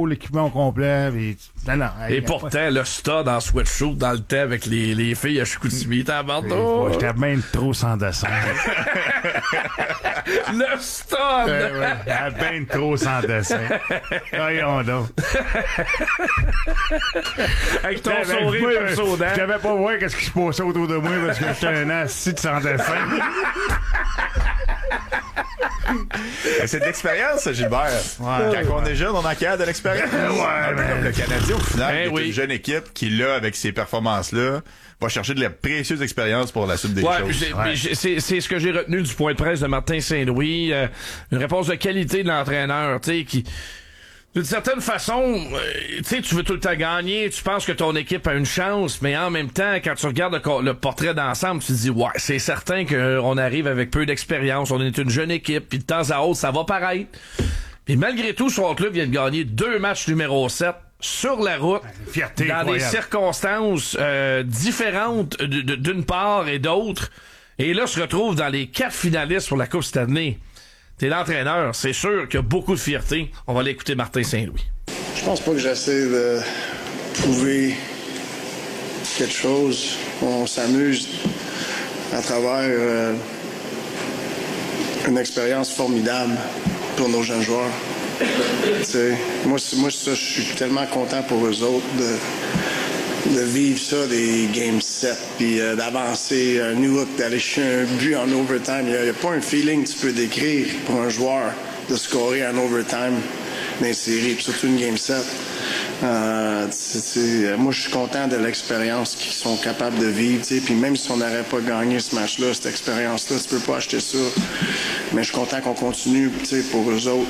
chapeau, l'équipement au complet. Puis, non, et pourtant, le stud en sweatshirt dans le temps avec les filles à Chicoutimi, t'as abandonné. J'étais même trop sans dessin. Le stud! Ben trop sans dessin. Voyons donc. Avec ton sourire comme soda. Je devais pas voir qu'est-ce qui se passait autour de moi parce que j'étais un assis de sans dessin. C'est de l'expérience, Gilbert. Quand on est jeune, on acquiert de l'expérience. Un peu comme le Canadien, au final, qui est une jeune équipe qui, là, avec ses performances-là, va chercher de la précieuse expérience pour la suite des choses. C'est ce que j'ai retenu du point de presse de Martin Saint-Louis. Une réponse de qualité de l'entraîneur, tu sais, qui... D'une certaine façon, tu sais, tu veux tout le temps gagner, tu penses que ton équipe a une chance, mais en même temps, quand tu regardes le portrait d'ensemble, tu te dis, ouais, c'est certain qu'on arrive avec peu d'expérience, on est une jeune équipe, puis de temps à autre, ça va paraître. Puis malgré tout, son club vient de gagner 2 matchs numéro 7 sur la route, fierté, dans incroyable. des circonstances différentes d'une part et d'autre, et là se retrouve dans les 4 finalistes pour la Coupe Stanley. T'es l'entraîneur, c'est sûr qu'il y a beaucoup de fierté. On va l'écouter Martin Saint-Louis. Je pense pas que j'essaie de prouver quelque chose. On s'amuse à travers une expérience formidable pour nos jeunes joueurs. T'sais, moi, ça, je suis tellement content pour eux autres de vivre ça, des Game 7, puis d'avancer un new look, d'aller chercher un but en overtime. Il n'y a pas un feeling que tu peux décrire pour un joueur de scorer en overtime dans les séries, puis surtout une Game 7. Moi, je suis content de l'expérience qu'ils sont capables de vivre, puis même si on n'aurait pas gagné ce match-là, cette expérience-là, tu peux pas acheter ça. Mais je suis content qu'on continue pour eux autres.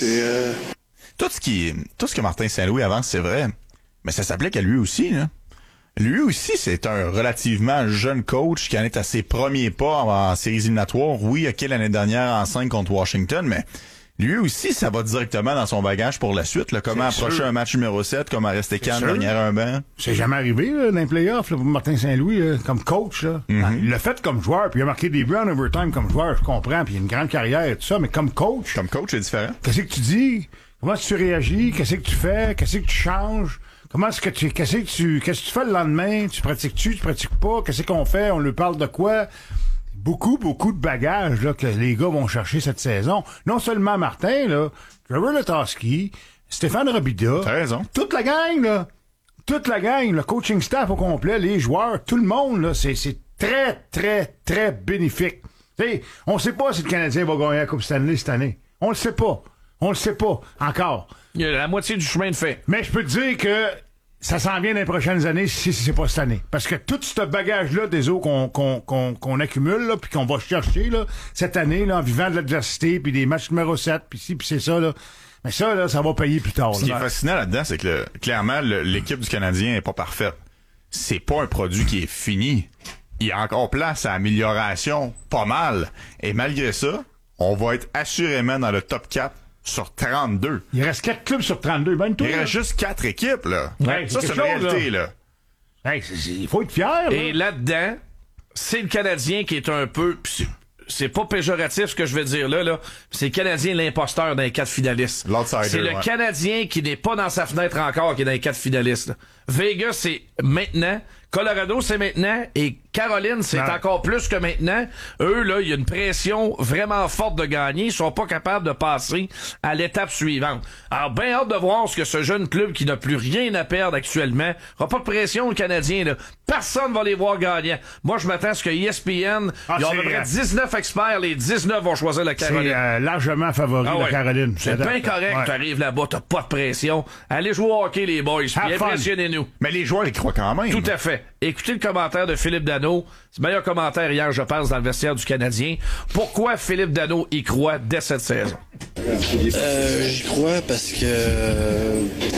Tout ce que Martin Saint-Louis avance, c'est vrai. Mais ça s'applique à lui aussi, là. Lui aussi, c'est un relativement jeune coach qui en est à ses premiers pas en séries éliminatoires. Oui, OK, l'année dernière en 5 contre Washington, mais lui aussi, ça va directement dans son bagage pour la suite. Là. Comment approcher un match numéro 7, comment rester calme derrière un banc. C'est jamais arrivé là, dans les playoffs là, pour Martin Saint-Louis là, comme coach. Là. Il l'a fait comme joueur, puis il a marqué des buts en overtime comme joueur, je comprends, puis il a une grande carrière et tout ça, mais comme coach... Comme coach, c'est différent. Qu'est-ce que tu dis? Comment tu réagis? Qu'est-ce que tu fais? Qu'est-ce que tu changes? Qu'est-ce que tu fais le lendemain? Tu pratiques-tu pratiques pas? Qu'est-ce qu'on fait? On lui parle de quoi? Beaucoup de bagages, là, que les gars vont chercher cette saison. Non seulement Martin, là, Trevor Letowski, Stéphane Robida. T'as raison. Toute la gang, là. Toute la gang, le coaching staff au complet, les joueurs, tout le monde, là, c'est très, très, très bénéfique. T'sais, on sait pas si le Canadien va gagner la Coupe Stanley cette année. On le sait pas. On le sait pas, encore. Il y a la moitié du chemin de fait. Mais je peux te dire que ça s'en vient dans les prochaines années si c'est pas cette année. Parce que tout ce bagage-là des eaux qu'on accumule, là, puis qu'on va chercher, là, cette année, là, en vivant de l'adversité, puis des matchs numéro 7, puis ci, puis c'est ça, là. Mais ça, là, ça va payer plus tard. Ce qui est fascinant là-dedans, c'est que clairement, l'équipe du Canadien est pas parfaite. C'est pas un produit qui est fini. Il y a encore place à amélioration, pas mal. Et malgré ça, on va être assurément dans le top 4 sur 32. Il reste 4 clubs sur 32. Ben, il reste juste 4 équipes, là. Ouais, ça, c'est une réalité, là. Hey, il faut être fier, là. Et là-dedans, c'est le Canadien qui est un peu... C'est pas péjoratif ce que je vais dire là. C'est le Canadien l'imposteur dans les 4 finalistes. L'outsider, c'est le Canadien qui n'est pas dans sa fenêtre encore qui est dans les 4 finalistes. Là. Vegas, c'est maintenant. Colorado, c'est maintenant. Et Caroline, c'est encore plus que maintenant. Eux, là, il y a une pression vraiment forte de gagner. Ils sont pas capables de passer à l'étape suivante. Alors, bien hâte de voir ce que ce jeune club qui n'a plus rien à perdre actuellement. Il aura pas de pression, le Canadien, là. Personne va les voir gagnant. Moi, je m'attends à ce que ESPN, il y a à peu près 19 experts, les 19 vont choisir la Caroline. C'est largement favori, la Caroline. C'est bien correct. Tu arrives là-bas, t'as pas de pression. Allez jouer au hockey, les boys, puis impressionnez-nous. Mais les joueurs, ils croient quand même. Tout à fait. Écoutez le commentaire de Philippe Danault. C'est le meilleur commentaire hier, je pense, dans le vestiaire du Canadien. Pourquoi Philippe Danault y croit dès cette saison? J'y crois parce que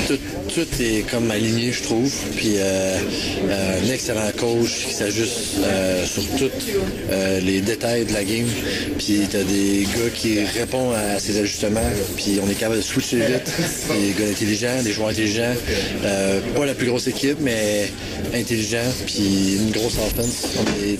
tout est comme aligné, je trouve. Puis un excellent coach qui s'ajuste sur tous les détails de la game. Puis t'as des gars qui répondent à ces ajustements. Puis on est capable de switcher vite. Des gars intelligents, des joueurs intelligents. Pas la plus grosse équipe, mais intelligent. Puis une grosse offense.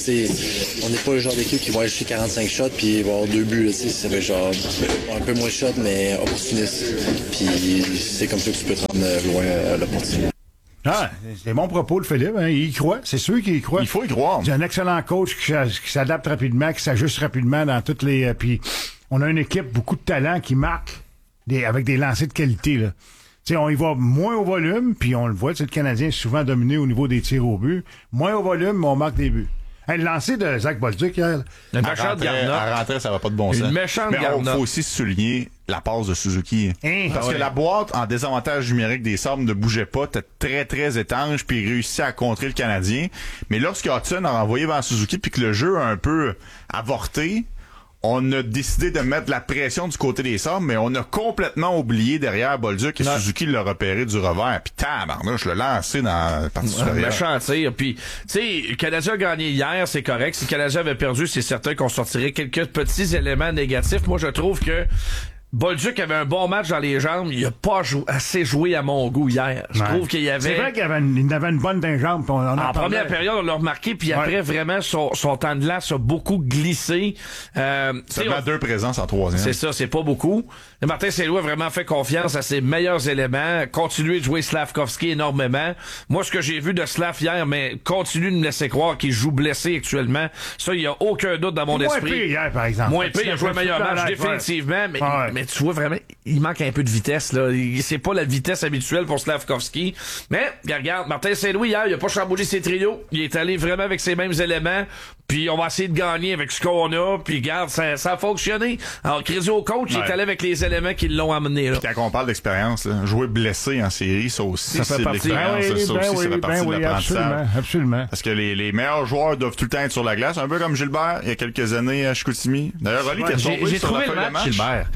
On n'est pas le genre d'équipe qui va aller chercher 45 shots puis va avoir 2 buts. Là, ça fait genre un peu moins de shots, mais opportuniste. Puis c'est comme ça que tu peux te rendre loin à l'opportunité. Ah, c'est mon propos, le Philippe. Hein. Il y croit. C'est sûr qu'il y croit. Il faut y croire. C'est un excellent coach qui s'adapte rapidement, qui s'ajuste rapidement dans toutes les... puis on a une équipe, beaucoup de talent qui marque avec des lancers de qualité. Là. T'sais, on y va moins au volume, puis on le voit, le Canadien est souvent dominé au niveau des tirs au but. Moins au volume, mais on marque des buts. Hey, le lancer de Zach Bolduc hier. Une méchante garnotte. À rentrer, ça va pas de bon sens. Une méchante garnotte. Mais il faut aussi souligner la passe de Suzuki. Parce que la boîte en désavantage numérique des Sabres ne bougeait pas, était très très étanche, puis il réussit à contrer le Canadien. Mais lorsque Hudson a renvoyé vers Suzuki, puis que le jeu a un peu avorté, on a décidé de mettre la pression du côté des Sabres, mais on a complètement oublié derrière Bolduc et Suzuki l'a repéré du revers. Puis tabarnouche, je l'ai lancé dans la partie supérieure. Méchant tir. Puis, tu sais, le Canadien a gagné hier, c'est correct. Si le Canadien avait perdu, c'est certain qu'on sortirait quelques petits éléments négatifs. Moi, je trouve que Bolduc avait un bon match dans les jambes. Il a pas assez joué à mon goût hier. Je trouve qu'il y avait... C'est vrai qu'il avait une bonne dans les jambes. En première période, on l'a remarqué, puis après, vraiment, son temps de glace a beaucoup glissé. Seulement 2 présences en 3e. C'est ça, c'est pas beaucoup. Et Martin Saint-Louis a vraiment fait confiance à ses meilleurs éléments, continuer de jouer Slavkovski énormément. Moi, ce que j'ai vu de Slav hier, mais continue de me laisser croire qu'il joue blessé actuellement. Ça, il y a aucun doute dans mon esprit. Moins pire hier, par exemple. Moins pire, il a joué un meilleur match, définitivement, mais tu vois vraiment, il manque un peu de vitesse, là. C'est pas la vitesse habituelle pour Slavkovski. Mais, regarde, Martin Saint-Louis, hier, il a pas chamboulé ses trios. Il est allé vraiment avec ses mêmes éléments. Puis on va essayer de gagner avec ce qu'on a. Puis regarde, ça a fonctionné. Alors, crédit au coach, il est allé avec les éléments qui l'ont amené, là. Puis quand on parle d'expérience, jouer blessé en série, ça aussi, ça fait partie. l'expérience. Ça aussi, ça fait partie de l'apprentissage. Absolument. Parce que les meilleurs joueurs doivent tout le temps être sur la glace. Un peu comme Gilbert, il y a quelques années à Chicoutimi. D'ailleurs, Rolly, t'es tombé j'ai sur trouvé la feuille le de match, Gilbert.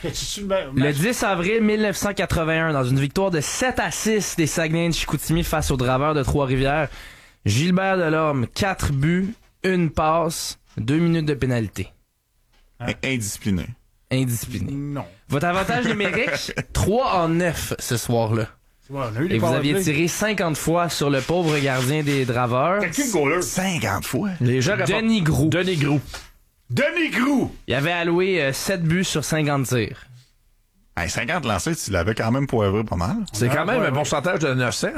Le 10 avril 1981, dans une victoire de 7-6 des Saguenay de Chicoutimi face aux Draveurs de Trois-Rivières, Gilbert Delorme, 4 buts, 1 passe, 2 minutes de pénalité. Indiscipliné. Non. Votre avantage numérique, 3-9 ce soir-là. Et vous aviez tiré 50 fois sur le pauvre gardien des Draveurs. Quel goaler? 50 fois. Les gens Denis Groux. Denis Groux! Il avait alloué 7 buts sur 50 tirs. Hey, 50 lancés, tu l'avais quand même poivré pas mal. C'est quand même un pourcentage de 900,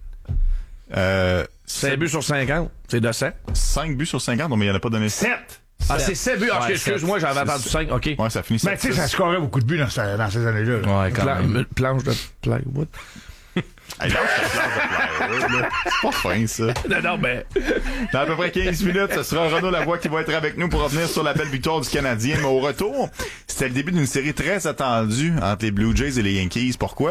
ça. 5 buts sur 50. C'est de 100. 5 buts sur 50, mais il n'y en a pas donné 7. Ah, c'est 7 buts. Ouais, excuse-moi, j'avais entendu 5. OK. Ouais, ça finit 7. Mais tu sais, ça scorait beaucoup de buts dans ces années-là. Là. Ouais, quand même. Planche de plywood. Hey, lâche ta planche de plywood, là. C'est pas fin, ça. Non, mais... Dans à peu près 15 minutes, ce sera Renaud Lavoie qui va être avec nous pour revenir sur la belle victoire du Canadien. Mais au retour, c'était le début d'une série très attendue entre les Blue Jays et les Yankees. Pourquoi?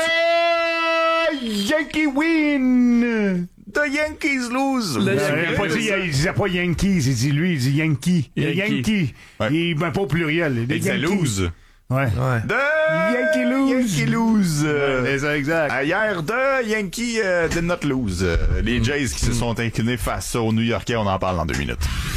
Yankee win! The Yankees lose! Il disait pas Yankees, il dit Yankee. Yankee. Ouais. Il met pas au pluriel. Il disait lose. Ouais. The Yankee lose. C'est ça, exact. Hier, The Yankee did not lose. Les Jays qui se sont inclinés face aux New Yorkais, on en parle dans 2 minutes.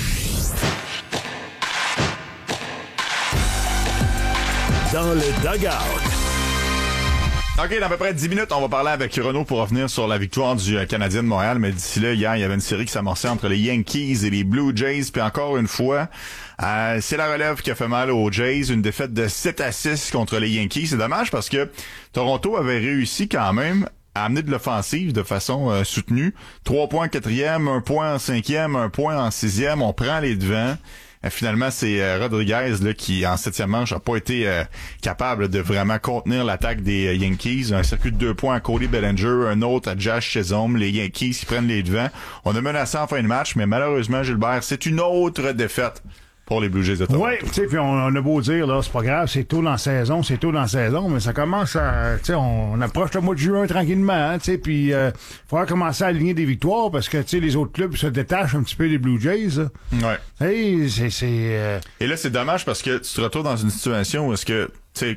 Dans le dugout. OK, dans à peu près 10 minutes, on va parler avec Renaud pour revenir sur la victoire du Canadien de Montréal. Mais d'ici là, hier, il y avait une série qui s'amorçait entre les Yankees et les Blue Jays. Puis encore une fois, c'est la relève qui a fait mal aux Jays. Une défaite de 7-6 contre les Yankees. C'est dommage parce que Toronto avait réussi quand même à amener de l'offensive de façon soutenue. 3 points en 4e, 1 point en 5e, 1 point en 6e. On prend les devants. Finalement, c'est Rodriguez là, qui, en 7e manche, a pas été capable de vraiment contenir l'attaque des Yankees. Un circuit de 2 points à Cody Bellinger, un autre à Josh Chisholm. Les Yankees qui prennent les devants. On a menacé en fin de match, mais malheureusement, Gilbert, c'est une autre défaite pour les Blue Jays de Toronto. Oui, tu sais, puis on a beau dire, là, c'est pas grave, c'est tôt dans la saison, mais ça commence à, tu sais, on approche le mois de juin tranquillement, hein, tu sais, puis faudra commencer à aligner des victoires parce que, tu sais, les autres clubs se détachent un petit peu des Blue Jays, là. Ouais. Hey, Et là, c'est dommage parce que tu te retrouves dans une situation où est-ce que, tu sais,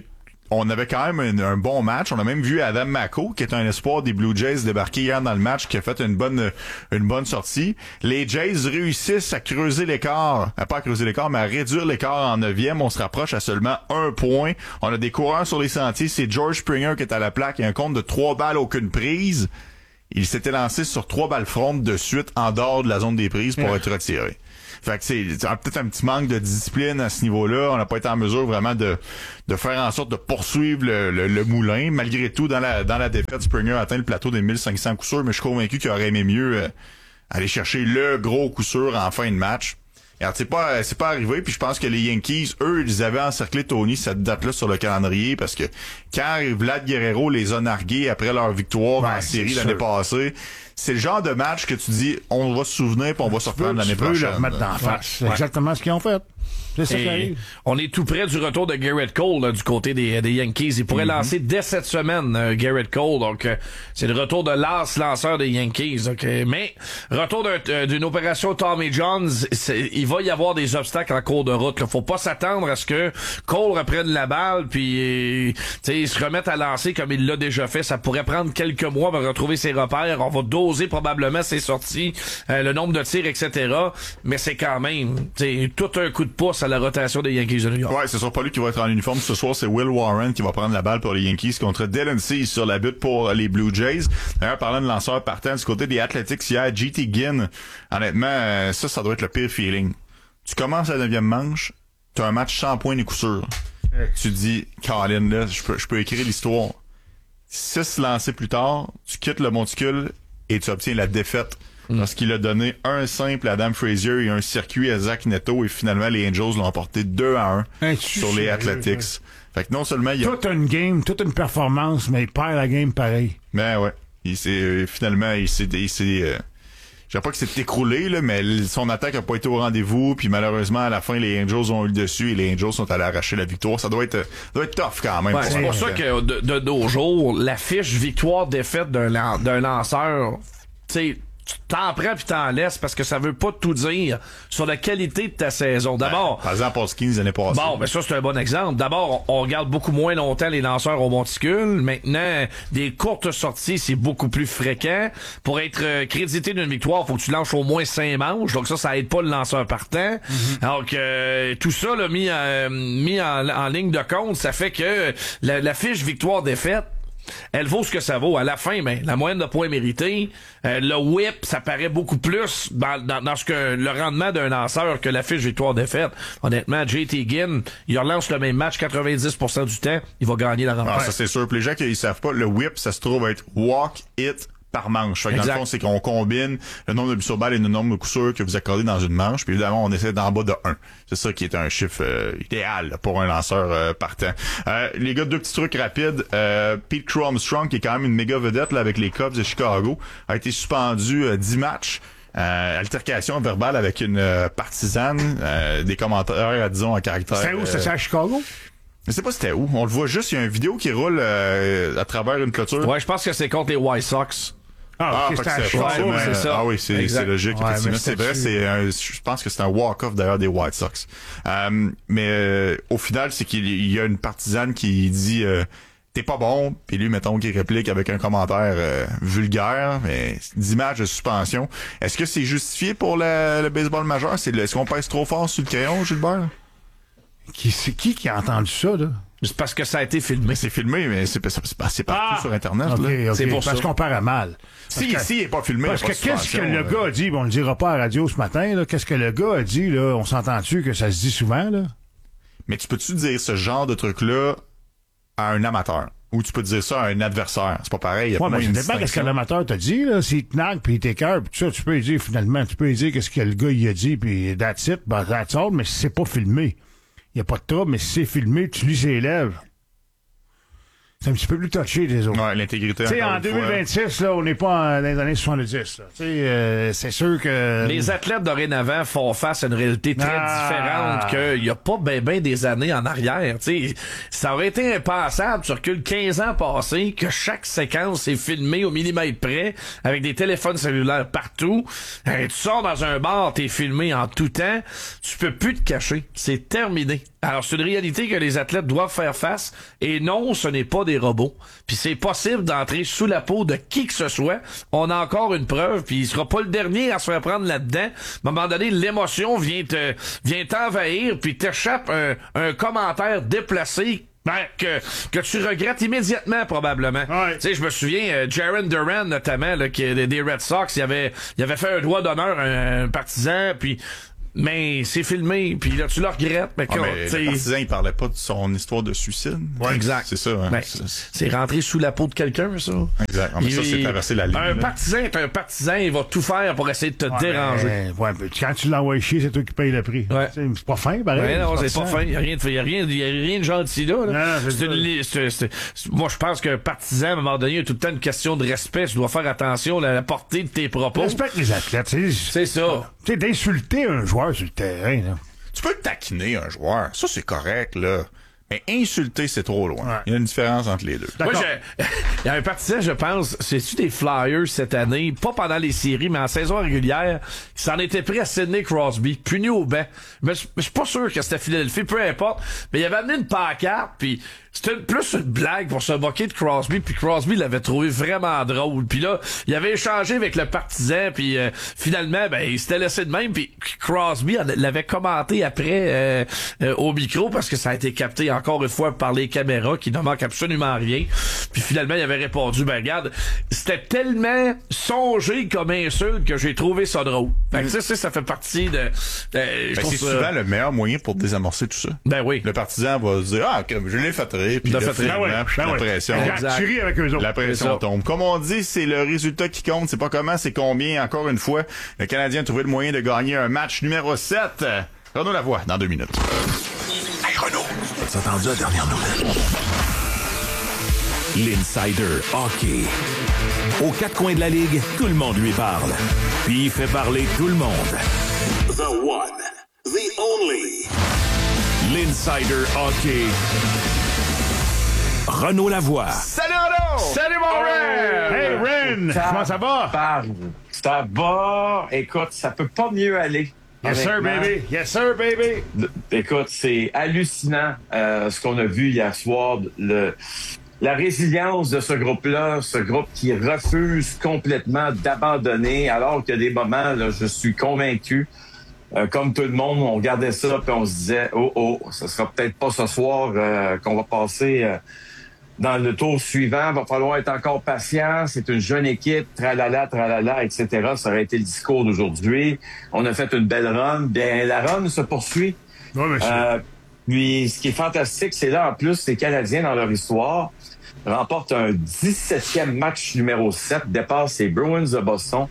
on avait quand même un bon match. On a même vu Adam Mako, qui est un espoir des Blue Jays, débarquer hier dans le match, qui a fait une bonne sortie. Les Jays réussissent à creuser l'écart. Pas à creuser l'écart, mais à réduire l'écart en 9e. On se rapproche à seulement 1 point. On a des coureurs sur les sentiers. C'est George Springer qui est à la plaque. Il y a un compte de 3 balles, aucune prise. Il s'était lancé sur 3 balles frontes de suite en dehors de la zone des prises pour être retiré. Fait que c'est peut-être un petit manque de discipline à ce niveau-là. On n'a pas été en mesure vraiment de faire en sorte de poursuivre le moulin. Malgré tout, dans la défaite, Springer a atteint le plateau des 1500 coups sûrs, mais je suis convaincu qu'il aurait aimé mieux aller chercher le gros coup sûr en fin de match. Alors, c'est pas arrivé, puis je pense que les Yankees, eux, ils avaient encerclé Tony cette date-là sur le calendrier, parce que quand Vlad Guerrero les a nargués après leur victoire en série l'année passée, c'est le genre de match que tu dis, on va se souvenir puis on va se reprendre l'année prochaine. Tu peux leur mettre d'en face. C'est exactement ce qu'ils ont fait. C'est ça qui arrive. On est tout près du retour de Garrett Cole là, du côté des Yankees. Il pourrait lancer dès cette semaine Garrett Cole. Donc c'est le retour de lanceur des Yankees. Mais retour d'une opération Tommy John, il va y avoir des obstacles en cours de route. Là. Faut pas s'attendre à ce que Cole reprenne la balle puis il se remette à lancer comme il l'a déjà fait. Ça pourrait prendre quelques mois pour retrouver ses repères. On va doser probablement ses sorties, le nombre de tirs, etc. Mais c'est quand même tout un coup de pouce à la rotation des Yankees de New York. Ouais, ce sera pas lui qui va être en uniforme ce soir, c'est Will Warren qui va prendre la balle pour les Yankees contre Dylan Cease sur la butte pour les Blue Jays. D'ailleurs, parlant de lanceurs partants, du côté des Athletics hier, JT Ginn, honnêtement, ça doit être le pire feeling. Tu commences la 9e manche, tu as un match sans points ni coup sûr. Tu dis, Colin, là, je peux écrire l'histoire. 6 lancés plus tard, tu quittes le monticule et tu obtiens la défaite. Parce qu'il a donné un simple à Adam Frazier et un circuit à Zach Neto, et finalement les Angels l'ont emporté 2-1 sur les Athletics. Fait que non seulement il y a toute une game, toute une performance, mais il perd la game pareil. Ben ouais, il s'est je sais pas que c'est écroulé là, mais son attaque a pas été au rendez-vous, puis malheureusement à la fin les Angels ont eu le dessus et les Angels sont allés arracher la victoire. Ça doit être tough quand même. Ouais, c'est pour ça que de nos jours, la fiche victoire-défaite d'un lanceur, tu sais, tu t'en prends puis t'en laisses parce que ça veut pas tout dire sur la qualité de ta saison. D'abord, par exemple, Paul Skeens l'année passée. Bon, ben ça c'est un bon exemple. D'abord, on regarde beaucoup moins longtemps les lanceurs au monticule. Maintenant, des courtes sorties, c'est beaucoup plus fréquent. Pour être crédité d'une victoire, faut que tu lances au moins 5 manches. Donc ça aide pas le lanceur partant. Donc tout ça là, mis en ligne de compte, ça fait que la fiche victoire-défaite, elle vaut ce que ça vaut. À la fin, ben, la moyenne de points mérités, le whip, ça paraît beaucoup plus dans ce que le rendement d'un lanceur que la fiche victoire-défaite. Honnêtement, JT Ginn, il relance le même match 90% du temps, il va gagner la rencontre. Ah, ça c'est sûr. Puis les gens qui savent pas, le whip, ça se trouve être walk, hit, par manche. Fait que dans le fond, c'est qu'on combine le nombre de buts sur balle et le nombre de coups sûrs que vous accordez dans une manche. Puis évidemment, on essaie d'en bas de 1. C'est ça qui est un chiffre idéal là, pour un lanceur partant. Les gars, 2 petits trucs rapides. Pete Crow Armstrong, qui est quand même une méga vedette là, avec les Cubs de Chicago, a été suspendu 10 matchs. Altercation verbale avec une partisane, des commentaires, disons, à caractère... C'est où? C'est à Chicago? Je sais pas c'était où. On le voit juste, il y a une vidéo qui roule à travers une clôture. Ouais, je pense que c'est contre les White Sox. Okay, c'est ça. Ah oui, c'est logique. Ouais, effectivement, c'est vrai. Je pense que c'est un walk-off d'ailleurs des White Sox. Mais au final, c'est qu'il y a une partisane qui dit t'es pas bon, puis lui, mettons, qui réplique avec un commentaire vulgaire, mais 10 matchs de suspension. Est-ce que c'est justifié pour le baseball majeur? Est-ce qu'on pèse trop fort sur le crayon, Gilbert? C'est qui a entendu ça, là? C'est parce que ça a été filmé. C'est filmé, mais c'est partout sur Internet. Okay, là. C'est pour parce qu'on paraît mal. Si il est pas filmé, parce que qu'est-ce que le gars a dit? Bon, on le dira pas à la radio ce matin, là. Qu'est-ce que le gars a dit, là? On s'entend-tu que ça se dit souvent, là? Mais tu peux-tu dire ce genre de truc-là à un amateur? Ou tu peux dire ça à un adversaire? C'est pas pareil. Ouais, mais ça dépend qu'est-ce que l'amateur t'a dit, là. S'il te nague pis il t'écoeure pis tout ça, tu peux lui dire finalement, tu peux lui dire qu'est-ce que le gars il a dit pis that's it, that's all, mais c'est pas filmé. Il n'y a pas de trouble, mais si c'est filmé, tu lis ses lèvres. C'est un petit peu plus touché des autres. Ouais, l'intégrité. Tu sais, en 2026, là, on n'est pas dans les années 70. Tu sais, c'est sûr que... Les athlètes dorénavant font face à une réalité très différente qu'il n'y a pas ben des années en arrière. Tu sais, ça aurait été impensable, tu recules 15 ans passés, que chaque séquence est filmée au millimètre près, avec des téléphones cellulaires partout. Tu sors dans un bar, t'es filmé en tout temps. Tu peux plus te cacher. C'est terminé. Alors, c'est une réalité que les athlètes doivent faire face. Et non, ce n'est pas des robots. Puis c'est possible d'entrer sous la peau de qui que ce soit. On a encore une preuve, puis il sera pas le dernier à se faire prendre là-dedans. À un moment donné, l'émotion vient t'envahir, puis t'échappe un commentaire déplacé que tu regrettes immédiatement, probablement. Ouais. Tu sais, je me souviens, Jarren Duran, notamment, là, des Red Sox, il avait fait un doigt d'honneur à un partisan, puis mais c'est filmé, puis là, tu le regrettes. Mais, le partisan, il parlait pas de son histoire de suicide. Ouais, exact. C'est ça. Hein? Ben, c'est rentré sous la peau de quelqu'un, ça. Exact. Mais ça, c'est traverser la ligne. Un partisan est un partisan, il va tout faire pour essayer de te déranger. Quand tu l'envoies chier, c'est toi qui payes le prix. Ouais. C'est pas fin, pareil. Ouais, non, c'est pas fin. Il y a rien de gentil là. Non, moi, je pense qu'un partisan, à un moment donné, il y a tout le temps une question de respect. Tu dois faire attention à la portée de tes propos. Respecte les athlètes. C'est ça. Tu sais, d'insulter un joueur sur le terrain, là. Tu peux taquiner un joueur. Ça, c'est correct, là. Mais insulter, c'est trop loin. Ouais. Il y a une différence entre les deux. Moi, il y a un partisan, je pense, c'est-tu des Flyers cette année, pas pendant les séries, mais en saison régulière, qui s'en était pris à Sidney Crosby, puni au banc. Mais je suis pas sûr que c'était Philadelphie, peu importe. Mais il avait amené une pancarte, puis c'était plus une blague pour se moquer de Crosby, puis Crosby l'avait trouvé vraiment drôle. Puis là, il avait échangé avec le partisan, puis finalement, il s'était laissé de même, puis Crosby l'avait commenté après au micro, parce que ça a été capté encore une fois par les caméras, qui ne manquent absolument rien. Puis finalement, il avait répondu, regarde, c'était tellement songé comme insulte que j'ai trouvé ça drôle. Fait que ça fait partie de c'est souvent le meilleur moyen pour désamorcer tout ça. Ben oui. Le partisan va se dire, je l'ai fait rire, puis la pression. Tu ris avec eux autres. La pression tombe. Comme on dit, c'est le résultat qui compte, c'est pas comment, c'est combien. Encore une fois, le Canadien a trouvé le moyen de gagner un match numéro 7. Renaud Lavoie, dans 2 minutes. Hey Renaud, as-tu entendu la dernière nouvelle? L'Insider Hockey. Aux 4 coins de la Ligue, tout le monde lui parle. Puis il fait parler tout le monde. The one, the only. L'Insider Hockey. Renaud Lavoie. Salut Renaud! Salut mon Ren! Hey Ren! Comment ça va? Ça va. Écoute, ça peut pas mieux aller. Yes sir, baby! Yes sir, baby! Écoute, c'est hallucinant ce qu'on a vu hier soir. La résilience de ce groupe-là, ce groupe qui refuse complètement d'abandonner, alors qu'il y a des moments, là, je suis convaincu, comme tout le monde, on regardait ça puis on se disait, ça sera peut-être pas ce soir qu'on va passer dans le tour suivant, va falloir être encore patient, c'est une jeune équipe, tralala, etc. Ça aurait été le discours d'aujourd'hui. On a fait une belle run. Bien, la run se poursuit. Oui, monsieur. Puis, ce qui est fantastique, c'est là, en plus, les Canadiens, dans leur histoire, remportent un 17e match numéro 7, dépassent les Bruins de Boston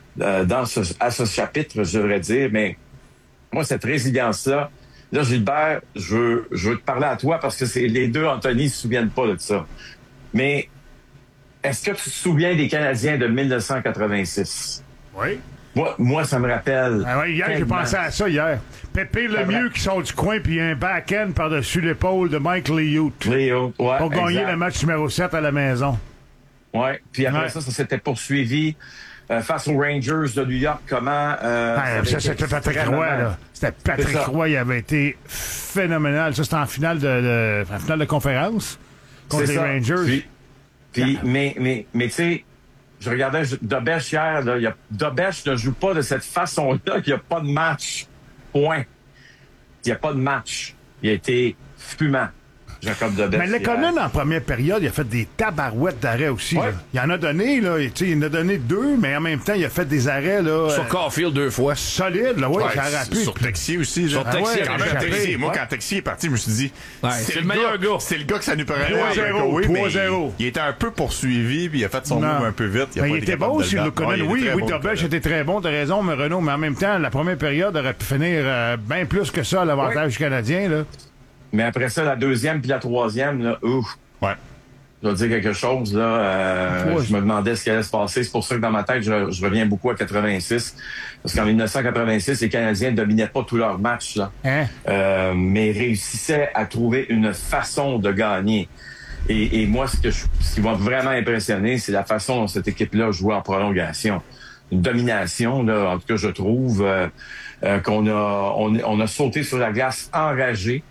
à ce chapitre, je devrais dire. Mais moi, cette résilience-là, là, Gilbert, je veux te parler à toi parce que c'est les deux, Anthony, ne se souviennent pas de ça. Mais est-ce que tu te souviens des Canadiens de 1986? Oui. Moi, ça me rappelle. Ah ouais, hier, j'ai pensé à ça hier. Pépé Lemieux qui sort du coin puis un back-end par-dessus l'épaule de Mike Liut. Pour gagner le match numéro 7 à la maison. Oui. Puis après ça s'était poursuivi face aux Rangers de New York. Ça, c'était Patrick Roy, là. C'était Patrick Roy, il avait été phénoménal. Ça, c'était en finale de conférence contre les Rangers. Mais tu sais, je regardais Dobech hier, là. Dobech ne joue pas de cette façon-là. Il n'y a pas de match. Point. Il n'y a pas de match. Il a été fumant, Jacob Dobech. Mais Lekonen, en première période, il a fait des tabarouettes d'arrêt aussi. Ouais. Là. Il en a donné, là. Il en a donné 2, mais en même temps, il a fait des arrêts, là. Sur Caulfield 2 fois. Solide, là. Oui, ça a rappelé. Sur Texier aussi. Sur Texier, quand Texier est parti, je me suis dit, c'est le meilleur gars. C'est le gars que ça nous prenait. 3-0. Il était un peu poursuivi, puis il a fait son move un peu vite. Il était bon aussi, Lekonen. Oui, Dobech était très bon, t'as raison, mais Renaud, mais en même temps, la première période aurait pu finir bien plus que ça à l'avantage du Canadien, là. Mais après ça, la deuxième puis la troisième, là, Ouais. Je dois dire quelque chose, là. Je me demandais ce qui allait se passer. C'est pour ça que dans ma tête, je reviens beaucoup à 86. Parce qu'en 1986, les Canadiens ne dominaient pas tous leurs matchs, là. Mais réussissaient à trouver une façon de gagner. Et moi, ce qui m'a vraiment impressionné, c'est la façon dont cette équipe-là jouait en prolongation. Une domination, là, en tout cas, je trouve, qu'on a sauté sur la glace enragé.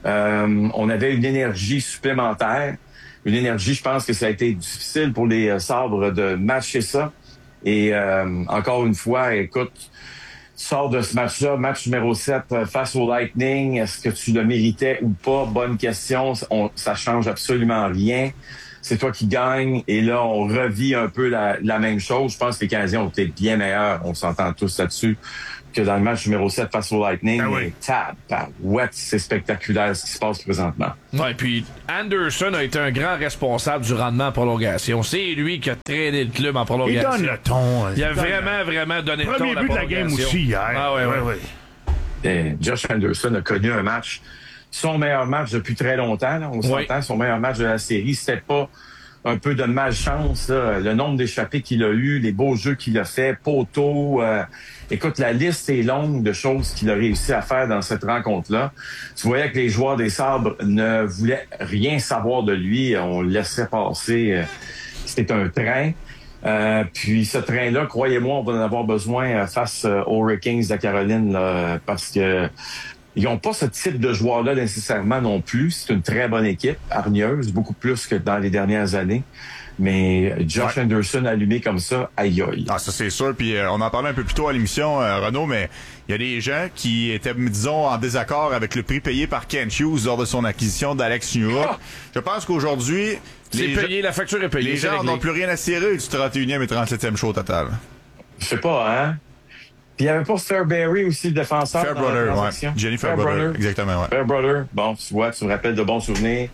On avait une énergie supplémentaire. Une énergie, je pense que ça a été difficile pour les Sabres de matcher ça. Et encore une fois, écoute, tu sors de ce match-là, match numéro 7 face au Lightning. Est-ce que tu le méritais ou pas? Bonne question. Ça change absolument rien. C'est toi qui gagne. Et là, on revit un peu la même chose. Je pense que les Canadiens ont été bien meilleurs. On s'entend tous là-dessus. Que dans le match numéro 7 face au Lightning. Ah oui. C'est spectaculaire ce qui se passe présentement. Ouais, puis Anderson a été un grand responsable du rendement en prolongation. C'est lui qui a traîné le club en Il prolongation. donne le ton. Il a vraiment donné le ton Premier à la but de la game prolongation. aussi hier. Ah ouais. Et Josh Anderson a connu un match, son meilleur match depuis très longtemps. Là, on s'entend, son meilleur match de la série. C'était pas un peu de malchance, là. Le nombre d'échappées qu'il a eu, les beaux jeux qu'il a fait, poteau. Écoute, la liste est longue de choses qu'il a réussi à faire dans cette rencontre-là. Tu voyais que les joueurs des Sabres ne voulaient rien savoir de lui. On le laissait passer. C'était un train. Puis ce train-là, croyez-moi, on va en avoir besoin face aux Hurricanes de Caroline, là, parce que ils n'ont pas ce type de joueur-là nécessairement non plus. C'est une très bonne équipe, hargneuse, beaucoup plus que dans les dernières années. Mais Josh Anderson allumé comme ça, aïe aïe. Ah, ça c'est sûr. Puis on en parlait un peu plus tôt à l'émission, Renaud, mais il y a des gens qui étaient, disons, en désaccord avec le prix payé par Kent Hughes lors de son acquisition d'Alex Newhook. Je pense qu'aujourd'hui, La facture est payée. les gens n'ont plus rien à cirer du 31e et 37e show au total. Je sais pas, hein? Puis il y avait pas Fairbury aussi, le défenseur. Fairbrother, ouais. Jenny Fairbrother, exactement, ouais. Fairbrother, bon, tu vois, tu me rappelles de bons souvenirs.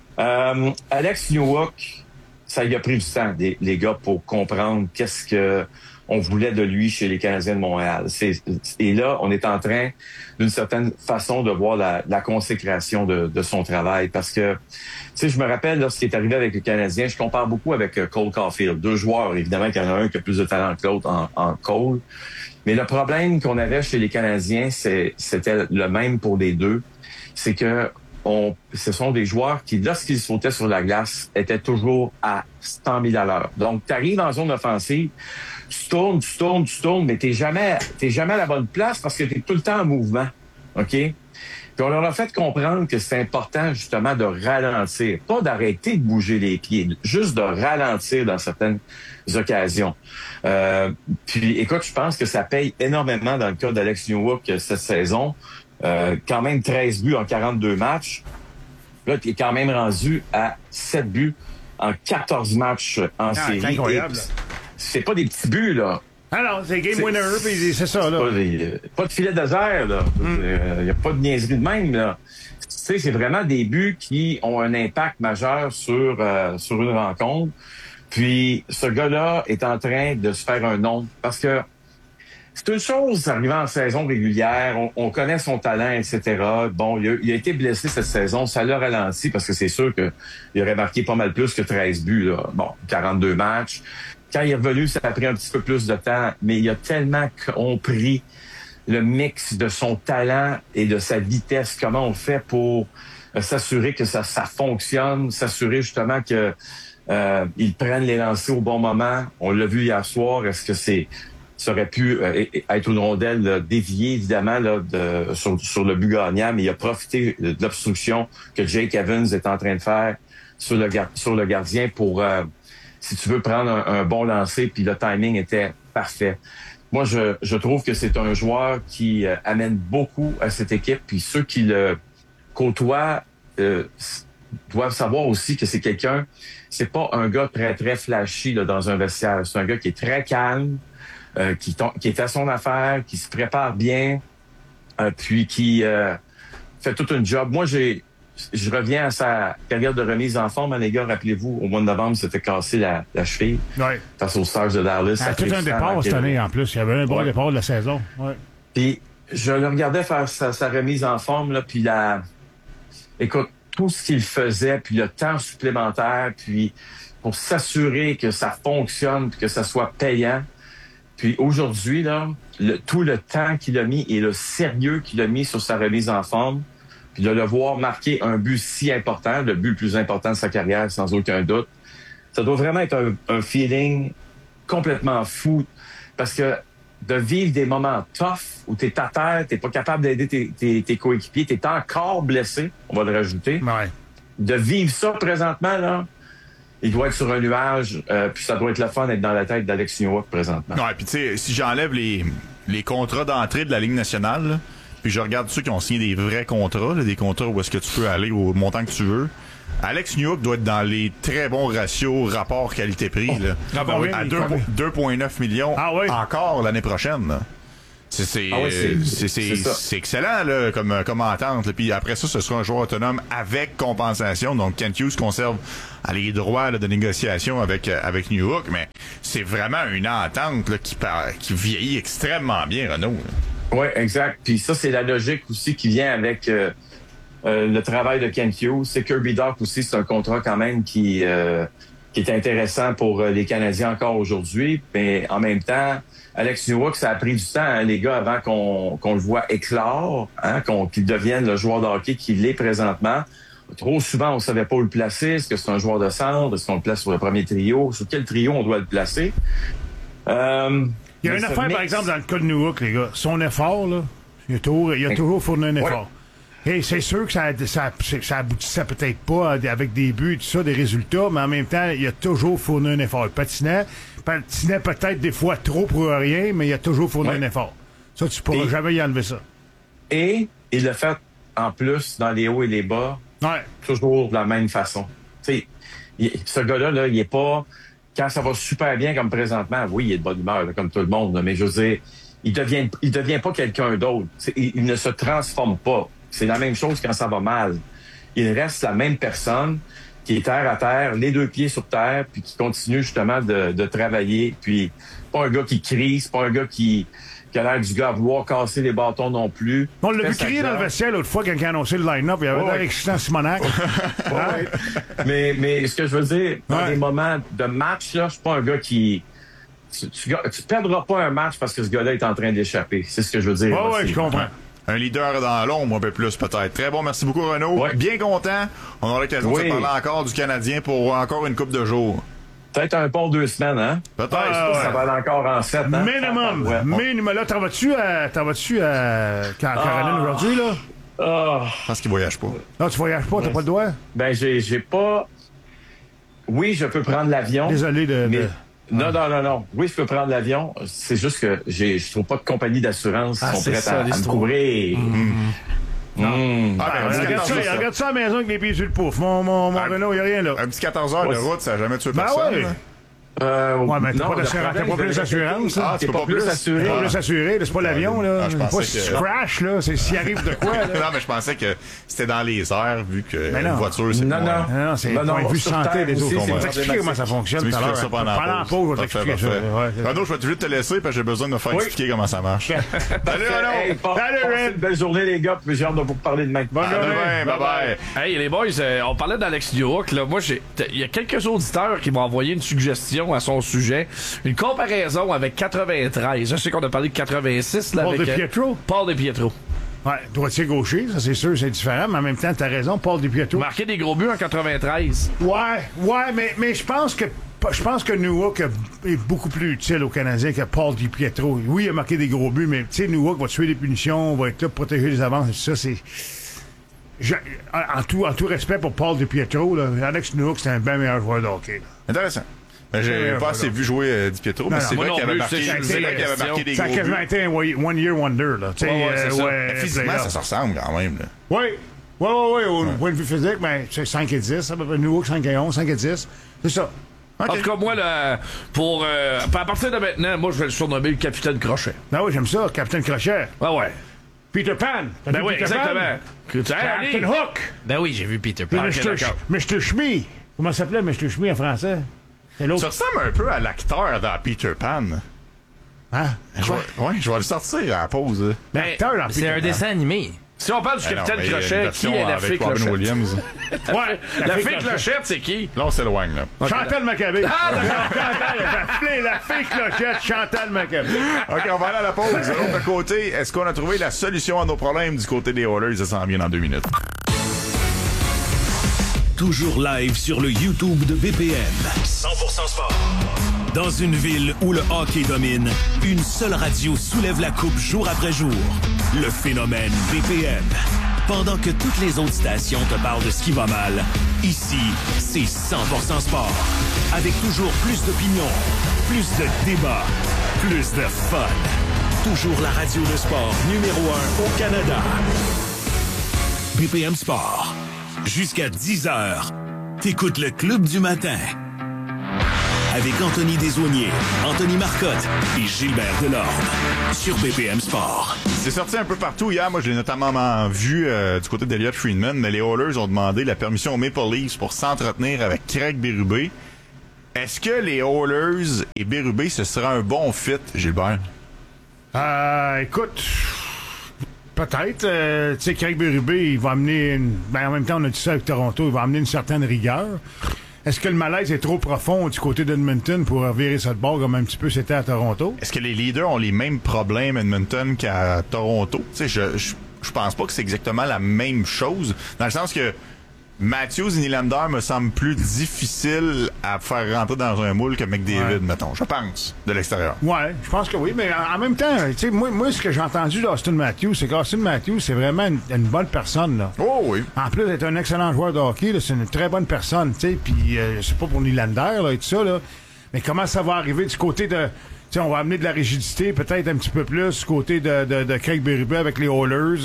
Alex Newhook, ça y a pris du temps, les gars, pour comprendre qu'est-ce que on voulait de lui chez les Canadiens de Montréal. Et là, on est en train, d'une certaine façon, de voir la consécration de son travail. Parce que, tu sais, je me rappelle, lorsqu'il est arrivé avec les Canadiens, je compare beaucoup avec Cole Caulfield. Deux joueurs, évidemment, qu'il y en a un qui a plus de talent que l'autre en Cole. Mais le problème qu'on avait chez les Canadiens, c'était le même pour les deux. C'est que ce sont des joueurs qui, lorsqu'ils sautaient sur la glace, étaient toujours à 100 000 à l'heure. Donc, tu arrives en zone offensive, tu tournes, mais t'es jamais à la bonne place parce que tu es tout le temps en mouvement. OK? Puis on leur a fait comprendre que c'est important, justement, de ralentir. Pas d'arrêter de bouger les pieds, juste de ralentir dans certaines occasions. Puis, écoute, je pense que ça paye énormément dans le cas d'Alex Newhook cette saison. Quand même 13 buts en 42 matchs. Là, tu es quand même rendu à 7 buts en 14 matchs en série. C'est incroyable. C'est pas des petits buts, là. Ah non, c'est game winner, puis c'est ça, là. Pas de filet désert, là. Il n'y a pas de niaiserie de même, là. Tu sais, c'est vraiment des buts qui ont un impact majeur sur une rencontre. Puis, ce gars-là est en train de se faire un nom. Parce que c'est une chose arrivant en saison régulière, on connaît son talent, etc. Bon, il a été blessé cette saison, ça l'a ralenti parce que c'est sûr qu'il aurait marqué pas mal plus que 13 buts, là. Bon, 42 matchs. Quand il est revenu, ça a pris un petit peu plus de temps, mais il a tellement compris le mix de son talent et de sa vitesse, comment on fait pour s'assurer que ça fonctionne, s'assurer justement que ils prennent les lancers au bon moment. On l'a vu hier soir, est-ce que ça aurait pu être une rondelle déviée, évidemment, là, sur le but gagnant, mais il a profité de l'obstruction que Jake Evans est en train de faire sur le gardien pour, si tu veux, prendre un bon lancer, puis le timing était parfait. Moi, je trouve que c'est un joueur qui amène beaucoup à cette équipe, puis ceux qui le côtoient doivent savoir aussi que c'est quelqu'un, c'est pas un gars très, très flashy là, dans un vestiaire. C'est un gars qui est très calme, qui est à son affaire, qui se prépare bien, puis qui fait toute une job. Moi, je reviens à sa carrière de remise en forme, les gars. Rappelez-vous, au mois de novembre, il s'était cassé la cheville face aux Stars de Dallas. Ah, tout un départ cette année, en plus. Il y avait un bon départ de la saison. Ouais. Puis, je le regardais faire sa remise en forme, là, puis écoute, tout ce qu'il faisait, puis le temps supplémentaire, puis pour s'assurer que ça fonctionne, puis que ça soit payant. Puis aujourd'hui, là, tout le temps qu'il a mis et le sérieux qu'il a mis sur sa remise en forme, puis de le voir marquer un but si important, le but le plus important de sa carrière, sans aucun doute, ça doit vraiment être un feeling complètement fou. Parce que de vivre des moments tough où t'es à terre, t'es pas capable d'aider tes coéquipiers, t'es encore blessé, on va le rajouter. Ouais. De vivre ça présentement, là, il doit être sur un nuage, puis ça doit être le fun d'être dans la tête d'Alex Newhook présentement. Ouais, puis tu sais, si j'enlève les contrats d'entrée de la Ligue nationale, là, puis je regarde ceux qui ont signé des vrais contrats, là, des contrats où est-ce que tu peux aller au montant que tu veux, Alex Newhook doit être dans les très bons ratios rapport qualité-prix, là. Ah ben oui, à 2,9 millions encore l'année prochaine, là. C'est excellent là, comme entente. Là. Puis après ça, ce sera un joueur autonome avec compensation. Donc Kent Hughes conserve les droits là, de négociation avec Newhook, mais c'est vraiment une entente là, qui vieillit extrêmement bien, Renaud. Oui, exact. Puis ça, c'est la logique aussi qui vient avec le travail de Kent Hughes. C'est Kirby Dach aussi, c'est un contrat quand même qui est intéressant pour les Canadiens encore aujourd'hui. Mais en même temps, Alex Newhook, ça a pris du temps, hein, les gars, avant qu'on le voit éclore, hein, qu'il devienne le joueur de hockey qu'il est présentement. Trop souvent, on ne savait pas où le placer. Est-ce que c'est un joueur de centre? Est-ce qu'on le place sur le premier trio? Sur quel trio on doit le placer? Il y a une affaire, par exemple, dans le cas de Newhook, les gars. Son effort, là, il a toujours fourni un effort. Ouais. Et c'est sûr que ça aboutissait peut-être pas avec des buts et tout ça, des résultats, mais en même temps, il a toujours fourni un effort. Il patinait peut-être des fois trop pour rien, mais il a toujours fourni un effort. Ça, tu pourras jamais y enlever ça. Et il l'a fait, en plus, dans les hauts et les bas, toujours de la même façon. Tu sais, ce gars-là, là, il est pas... Quand ça va super bien comme présentement, oui, il est de bonne humeur, là, comme tout le monde, là, mais je veux dire, il devient pas quelqu'un d'autre. Il ne se transforme pas. C'est la même chose quand ça va mal. Il reste la même personne qui est terre à terre, les deux pieds sur terre, puis qui continue justement de travailler. Puis pas un gars qui crie, c'est pas un gars qui a l'air du gars à vouloir casser les bâtons non plus. On l'a vu crier dans le vestiaire l'autre fois quand il a annoncé le line-up. Il y avait l'air excitant Simonac. Mais ce que je veux dire, dans des moments de match, là, je suis pas un gars qui... Tu perdras pas un match parce que ce gars-là est en train d'échapper. C'est ce que je veux dire. Oui, je comprends. Un leader dans l'ombre, un peu plus peut-être. Très bon, merci beaucoup Renaud. Ouais. Bien content. On aura l'occasion de parler encore du Canadien pour encore une coupe de jours. Peut-être un pont 2 semaines, hein? Peut-être. Ça va aller encore en 7, hein? Minimum. Minimum. Là, t'en vas-tu à Caroline aujourd'hui, là? Je pense qu'il voyage pas. Non, tu voyages pas, t'as pas le droit? Ben, j'ai pas... Oui, je peux prendre l'avion. Désolé de... Non. Oui, je peux prendre l'avion. C'est juste que je trouve pas de compagnie d'assurance qui sont prêtes à me couvrir. Regarde ça à la maison avec les pieds sur le pouf. Mon Renaud, il n'y a rien là. Un petit 14 heures de route, ça n'a jamais tué personne. Ouais, mais t'as pas plus d'assurance. T'es pas plus assuré. T'es pas plus assuré, c'est pas l'avion, là. Pas si tu crashes, là. C'est s'il arrive de quoi, là. Non, mais je pensais que c'était dans les airs, vu que une voiture, c'est Non, c'est point de vue santé des autres. Je vais t'expliquer comment ça fonctionne tout à l'heure. Pendant la pause, je vais t'expliquer ça. Renaud, je vais juste te laisser, parce que j'ai besoin de me faire expliquer comment ça marche. Salut, Renaud! Salut, belle journée, les gars, puis j'ai hâte de vous parler demain. Bonne journée, bye-bye. Hey, les boys, on parlait d'Alex Newhook, là. Moi, il y a quelques auditeurs qui m'ont envoyé une suggestion à son sujet. Une comparaison avec 93. Je sais qu'on a parlé de 86 là, Paul avec DiPietro. Paul DiPietro. Ouais, droitier gaucher, ça c'est sûr, c'est différent, mais en même temps, t'as raison, Paul DiPietro. Marqué des gros buts en 93. Ouais, mais je pense que Newhook est beaucoup plus utile aux Canadiens que Paul DiPietro. Oui, il a marqué des gros buts, mais tu sais, Newhook va tuer les punitions, va être là pour protéger les avances, et tout ça, c'est... En tout respect pour Paul DiPietro, là, Alex Newhook, c'est un bien meilleur joueur de hockey. Là. Intéressant. J'ai pas assez vu jouer DiPietro, mais c'est vrai qu'il avait marqué des ça a quasiment été un one-year wonder. Là. Mais physiquement, ça se ressemble quand même. Là. Oui, au point de vue physique, mais c'est 5 et 10, à peu près Newhook, 5 et 11, 5 et 10, c'est ça. Okay. En tout cas, moi, là, à partir de maintenant, moi, je vais le surnommer le Capitaine Crochet. Ben oui, j'aime ça, Capitaine Crochet. Ouais. Peter Pan. Ben oui, exactement. Captain Hook. Ben oui, j'ai vu Peter Pan. Mr. Schmee. Comment ça s'appelait Mr. Schmee en français? Ça ressemble un peu à l'acteur dans Peter Pan. Hein? Je vais le sortir à la pause. L'acteur dans Peter Pan. C'est un dessin animé. Si on parle du Capitaine Crochet, qui est la fée Clochette? Williams. Ouais, la fée Clochette, c'est qui? Là, on s'éloigne, là. Okay, Chantal Maccabé. La fée Clochette, Chantal Maccabé. OK, on va aller à la pause. De l'autre côté, est-ce qu'on a trouvé la solution à nos problèmes du côté des Oilers? Ça s'en vient dans 2 minutes. toujours live sur le YouTube de BPM. 100% sport. Dans une ville où le hockey domine, une seule radio soulève la coupe jour après jour. Le phénomène BPM. Pendant que toutes les autres stations te parlent de ce qui va mal, ici, c'est 100% sport. Avec toujours plus d'opinions, plus de débats, plus de fun. Toujours la radio de sport numéro 1 au Canada. BPM Sport. Jusqu'à 10h. T'écoutes le Club du matin. Avec Anthony Desaulniers, Anthony Marcotte et Gilbert Delorme. Sur BPM Sport. C'est sorti un peu partout hier. Moi, je l'ai notamment vu du côté d'Elliott Friedman, mais les Oilers ont demandé la permission aux Maple Leafs pour s'entretenir avec Craig Berube. Est-ce que les Oilers et Berube, ce sera un bon fit, Gilbert? Écoute, peut-être. Tu sais, Craig Berube, il va amener... en même temps, on a dit ça avec Toronto, il va amener une certaine rigueur. Est-ce que le malaise est trop profond du côté d'Edmonton pour virer ça de bord comme un petit peu c'était à Toronto? Est-ce que les leaders ont les mêmes problèmes à Edmonton qu'à Toronto? Tu sais, je pense pas que c'est exactement la même chose, dans le sens que Matthews et Nylander me semblent plus difficiles à faire rentrer dans un moule que McDavid, mettons. Je pense, de l'extérieur. Ouais, je pense que oui, mais en même temps, tu sais, moi, ce que j'ai entendu d'Austin Matthews, c'est qu'Austin Matthews, c'est vraiment une bonne personne, là. Oh oui. En plus d'être un excellent joueur de hockey, là, c'est une très bonne personne, tu sais, puis c'est pas pour Nylander, là, et tout ça, là, mais comment ça va arriver du côté de... T'sais, on va amener de la rigidité, peut-être un petit peu plus, du côté de Craig Berube avec les Oilers,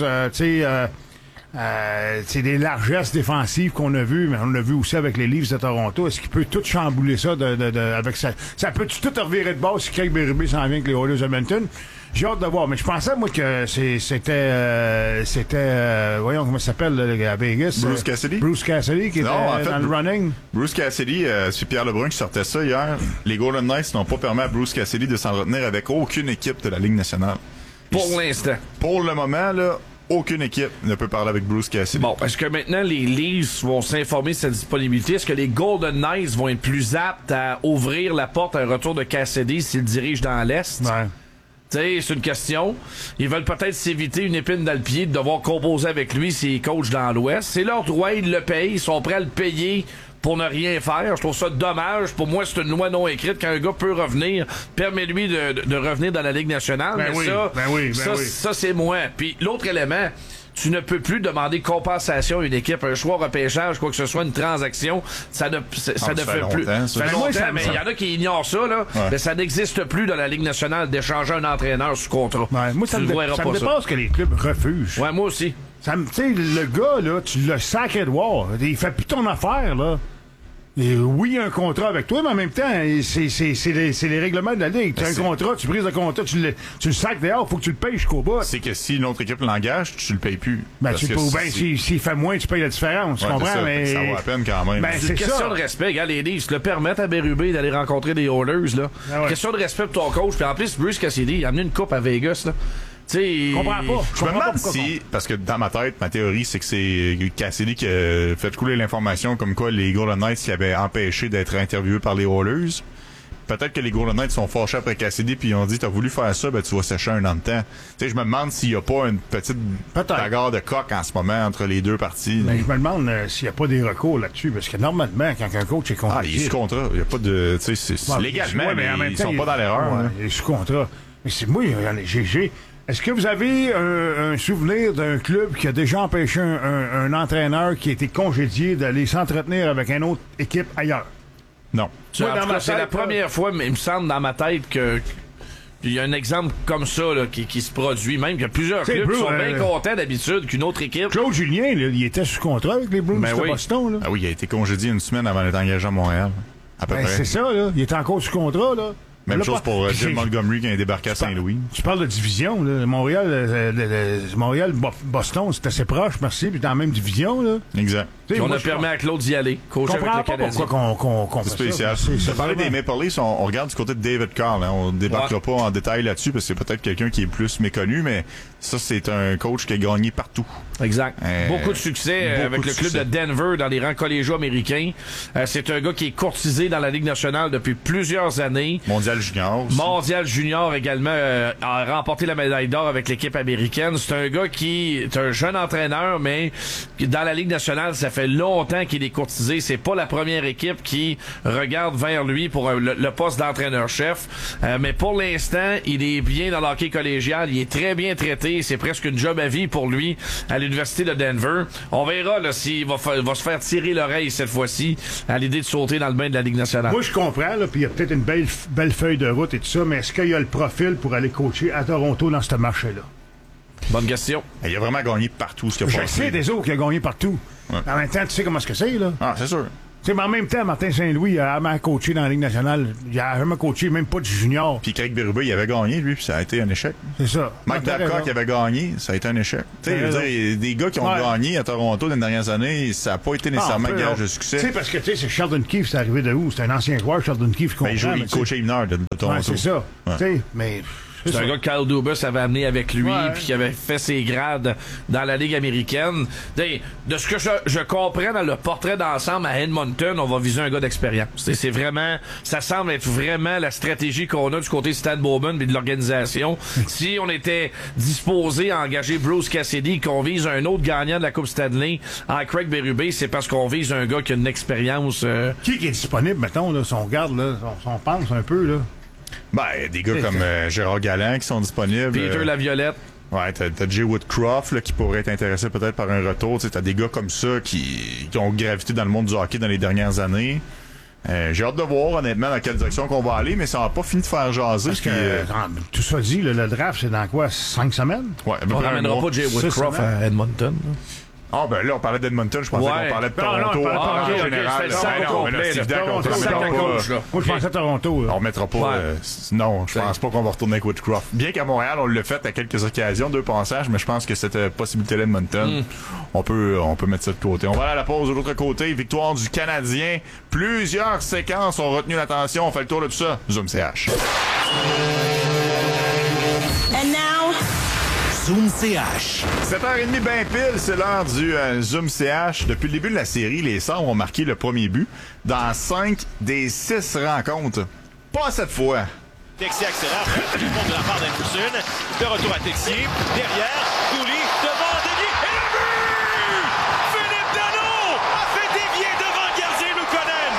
c'est des largesses défensives qu'on a vues, mais on l'a vu aussi avec les Leafs de Toronto. Est-ce qu'il peut tout chambouler ça avec ça? Ça peut-tu tout revirer de base si Craig Berube s'en vient avec les Oilers de Edmonton? J'ai hâte de voir, mais je pensais, moi, que c'était voyons comment ça s'appelle là, à Vegas. Bruce Cassidy? Bruce Cassidy qui était dans le running. Bruce Cassidy, c'est Pierre Lebrun qui sortait ça hier. Les Golden Knights n'ont pas permis à Bruce Cassidy de s'entretenir avec aucune équipe de la Ligue nationale. Pour l'instant. Pour le moment, là, aucune équipe ne peut parler avec Bruce Cassidy. Bon, est-ce que maintenant les Leafs vont s'informer de sa disponibilité? Est-ce que les Golden Knights vont être plus aptes à ouvrir la porte à un retour de Cassidy s'il dirige dans l'Est? Ouais. Tu sais, c'est une question. Ils veulent peut-être s'éviter une épine dans le pied de devoir composer avec lui s'il coach dans l'Ouest. C'est leur droit, ils le payent, ils sont prêts à le payer pour ne rien faire. Je trouve ça dommage. Pour moi, c'est une loi non écrite. Quand un gars peut revenir, permet-lui de revenir dans la Ligue nationale. Ben mais oui, ça, c'est moi. Puis l'autre élément, tu ne peux plus demander compensation à une équipe, un choix repêchage, quoi que ce soit, une transaction. Ça ne fait plus. Ça fait longtemps, mais il y en a qui ignorent ça, là. Ouais. Mais ça n'existe plus dans la Ligue nationale d'échanger un entraîneur sous contrat. Ouais, moi, ça me dépasse que les clubs refusent. Ouais, moi aussi. Tu sais, le gars, là, tu l'as sacré de voir. Il fait plus ton affaire, là. Et oui, il y a un contrat avec toi, mais en même temps, c'est les règlements de la Ligue. Tu as un contrat, tu brises le contrat, tu le sacs dehors, faut que tu le payes jusqu'au bout. C'est que si une autre équipe l'engage, tu le payes plus. Ben, tu peux, ben, s'il fait moins, tu payes la différence. Tu comprends? Ça, mais ça vaut la peine quand même. Ben, c'est une question de respect. Regarde, les Leafs le permettent à Berube d'aller rencontrer des Oilers, là. Ah ouais. Question de respect pour ton coach. Puis en plus, Bruce Cassidy, il a amené une coupe à Vegas, là. Je comprends pas. Je me demande si, parce que dans ma tête, ma théorie, c'est que c'est Cassidy qui a fait couler l'information comme quoi les Golden Knights qui avaient empêché d'être interviewés par les Oilers. Peut-être que les Golden Knights sont fâchés après Cassidy puis ils ont dit t'as voulu faire ça, ben tu vas sécher un an de temps. Tu sais, je me demande s'il y a pas une petite bagarre de coq en ce moment entre les deux parties. Ben, je me demande s'il y a pas des recours là-dessus, parce que normalement, quand un coach est contrat. Il est sous contrat. Il y a pas de. Tu sais, c'est légalement, mais en même temps, ils sont pas dans l'erreur. Ouais, il est sous contrat. Mais c'est moi, j'ai. Est-ce que vous avez un souvenir d'un club qui a déjà empêché un entraîneur qui a été congédié d'aller s'entretenir avec une autre équipe ailleurs? Non. C'est la première fois, mais il me semble dans ma tête que il y a un exemple comme ça là, qui se produit. Même qu'il y a plusieurs clubs qui sont bien contents d'habitude qu'une autre équipe. Claude Julien, là, il était sous contrat avec les Bruins de Boston. Là. Ah oui, il a été congédié une semaine avant d'être engagé à Montréal. À peu près. C'est ça, là. Il est encore sous contrat, là. Même chose pour Jim Montgomery qui a débarqué à Saint-Louis. Tu parles de division, là. Boston, c'est assez proche, merci, puis dans la même division, là. Exact. Puis on a permis à Claude d'y aller, coach avec le Canadien. Pourquoi qu'on fait spécial. Ça. Tu parlais des Maple Leafs, on regarde du côté de David Carl. Hein. On ne débarquera pas en détail là-dessus parce que c'est peut-être quelqu'un qui est plus méconnu, mais ça, c'est un coach qui a gagné partout. Exact. Beaucoup de succès avec le club de Denver dans les rangs collégiaux américains. C'est un gars qui est courtisé dans la Ligue nationale depuis plusieurs années. Mondial junior aussi. Mondial junior également a remporté la médaille d'or avec l'équipe américaine. C'est un gars qui est un jeune entraîneur, mais dans la Ligue nationale, ça fait fait longtemps qu'il est courtisé. C'est pas la première équipe qui regarde vers lui pour le poste d'entraîneur-chef. Mais pour l'instant, il est bien dans l'hockey collégial. Il est très bien traité. C'est presque une job à vie pour lui à l'Université de Denver. On verra là, s'il va se faire tirer l'oreille cette fois-ci à l'idée de sauter dans le bain de la Ligue nationale. Moi, je comprends, là, puis il y a peut-être une belle feuille de route et tout ça, mais est-ce qu'il y a le profil pour aller coacher à Toronto dans ce marché-là? Bonne question. Il a vraiment gagné partout ce qu'il a Je passé. sais des autres qui a gagné partout. Ouais. En même temps, tu sais comment est-ce que c'est, là? Ah, c'est sûr. Tu sais, mais en même temps, Martin Saint-Louis a jamais coaché dans la Ligue nationale. Il a jamais coaché, même pas de junior. Puis Craig Berube, il avait gagné, lui, puis ça a été un échec. C'est ça. Mike Babcock avait gagné, ça a été un échec. Tu sais, je veux dire, il y a des gars qui ont gagné à Toronto dans les dernières années, ça n'a pas été nécessairement gage de succès. Tu sais, parce que, tu sais, c'est Sheldon Keefe, c'est arrivé de où? C'est un ancien joueur, Sheldon Keefe, je comprends. Il coachait mineur de Toronto. Ouais, c'est ça. Ouais. Tu sais, mais... C'est un gars que Kyle Dubas avait amené avec lui, puis qui avait fait ses grades dans la Ligue américaine. De ce que je comprends dans le portrait d'ensemble à Edmonton, on va viser un gars d'expérience. C'est vraiment, ça semble être vraiment la stratégie qu'on a du côté de Stan Bowman et de l'organisation. Si on était disposé à engager Bruce Cassidy, qu'on vise un autre gagnant de la Coupe Stanley à Craig Berube, c'est parce qu'on vise un gars qui a une expérience. Qui est disponible, mettons, là, si on regarde, là, si on pense un peu, là? Ben, des gars comme Gérard Galland qui sont disponibles. Peter Laviolette. Ouais, t'as Jay Woodcroft là, qui pourrait être intéressé peut-être par un retour. T'as des gars comme ça qui ont gravité dans le monde du hockey dans les dernières années. J'ai hâte de voir honnêtement dans quelle direction qu'on va aller, mais ça n'a pas fini de faire jaser. Parce que tout ça dit, le draft, c'est dans quoi? 5 semaines? Ouais, on n'amènera pas Jay Woodcroft à Edmonton. Ah, ben là, on parlait d'Edmonton, je pensais qu'on parlait de Toronto en général. Moi, je pensais à Toronto. On remettra pas... non, je pense pas qu'on va retourner avec Woodcroft. Bien qu'à Montréal, on l'a fait à quelques occasions, 2 passages, mais je pense que cette possibilité-là d'Edmonton, on peut mettre ça de côté. On va aller à la pause de l'autre côté. Victoire du Canadien. Plusieurs séquences ont retenu l'attention. On fait le tour de tout ça. Zoom CH. And now... Zoom CH. 7h30 ben pile, c'est l'heure du Zoom CH. Depuis le début de la série, les Sabres ont marqué le premier but dans 5 des 6 rencontres. Pas cette fois. Texier accélère, le de la part d'Anderson. De retour à Texier. Derrière, Douli, devant Denis. Et le but! Philippe Danault a fait dévier devant le gardien Luukkonen.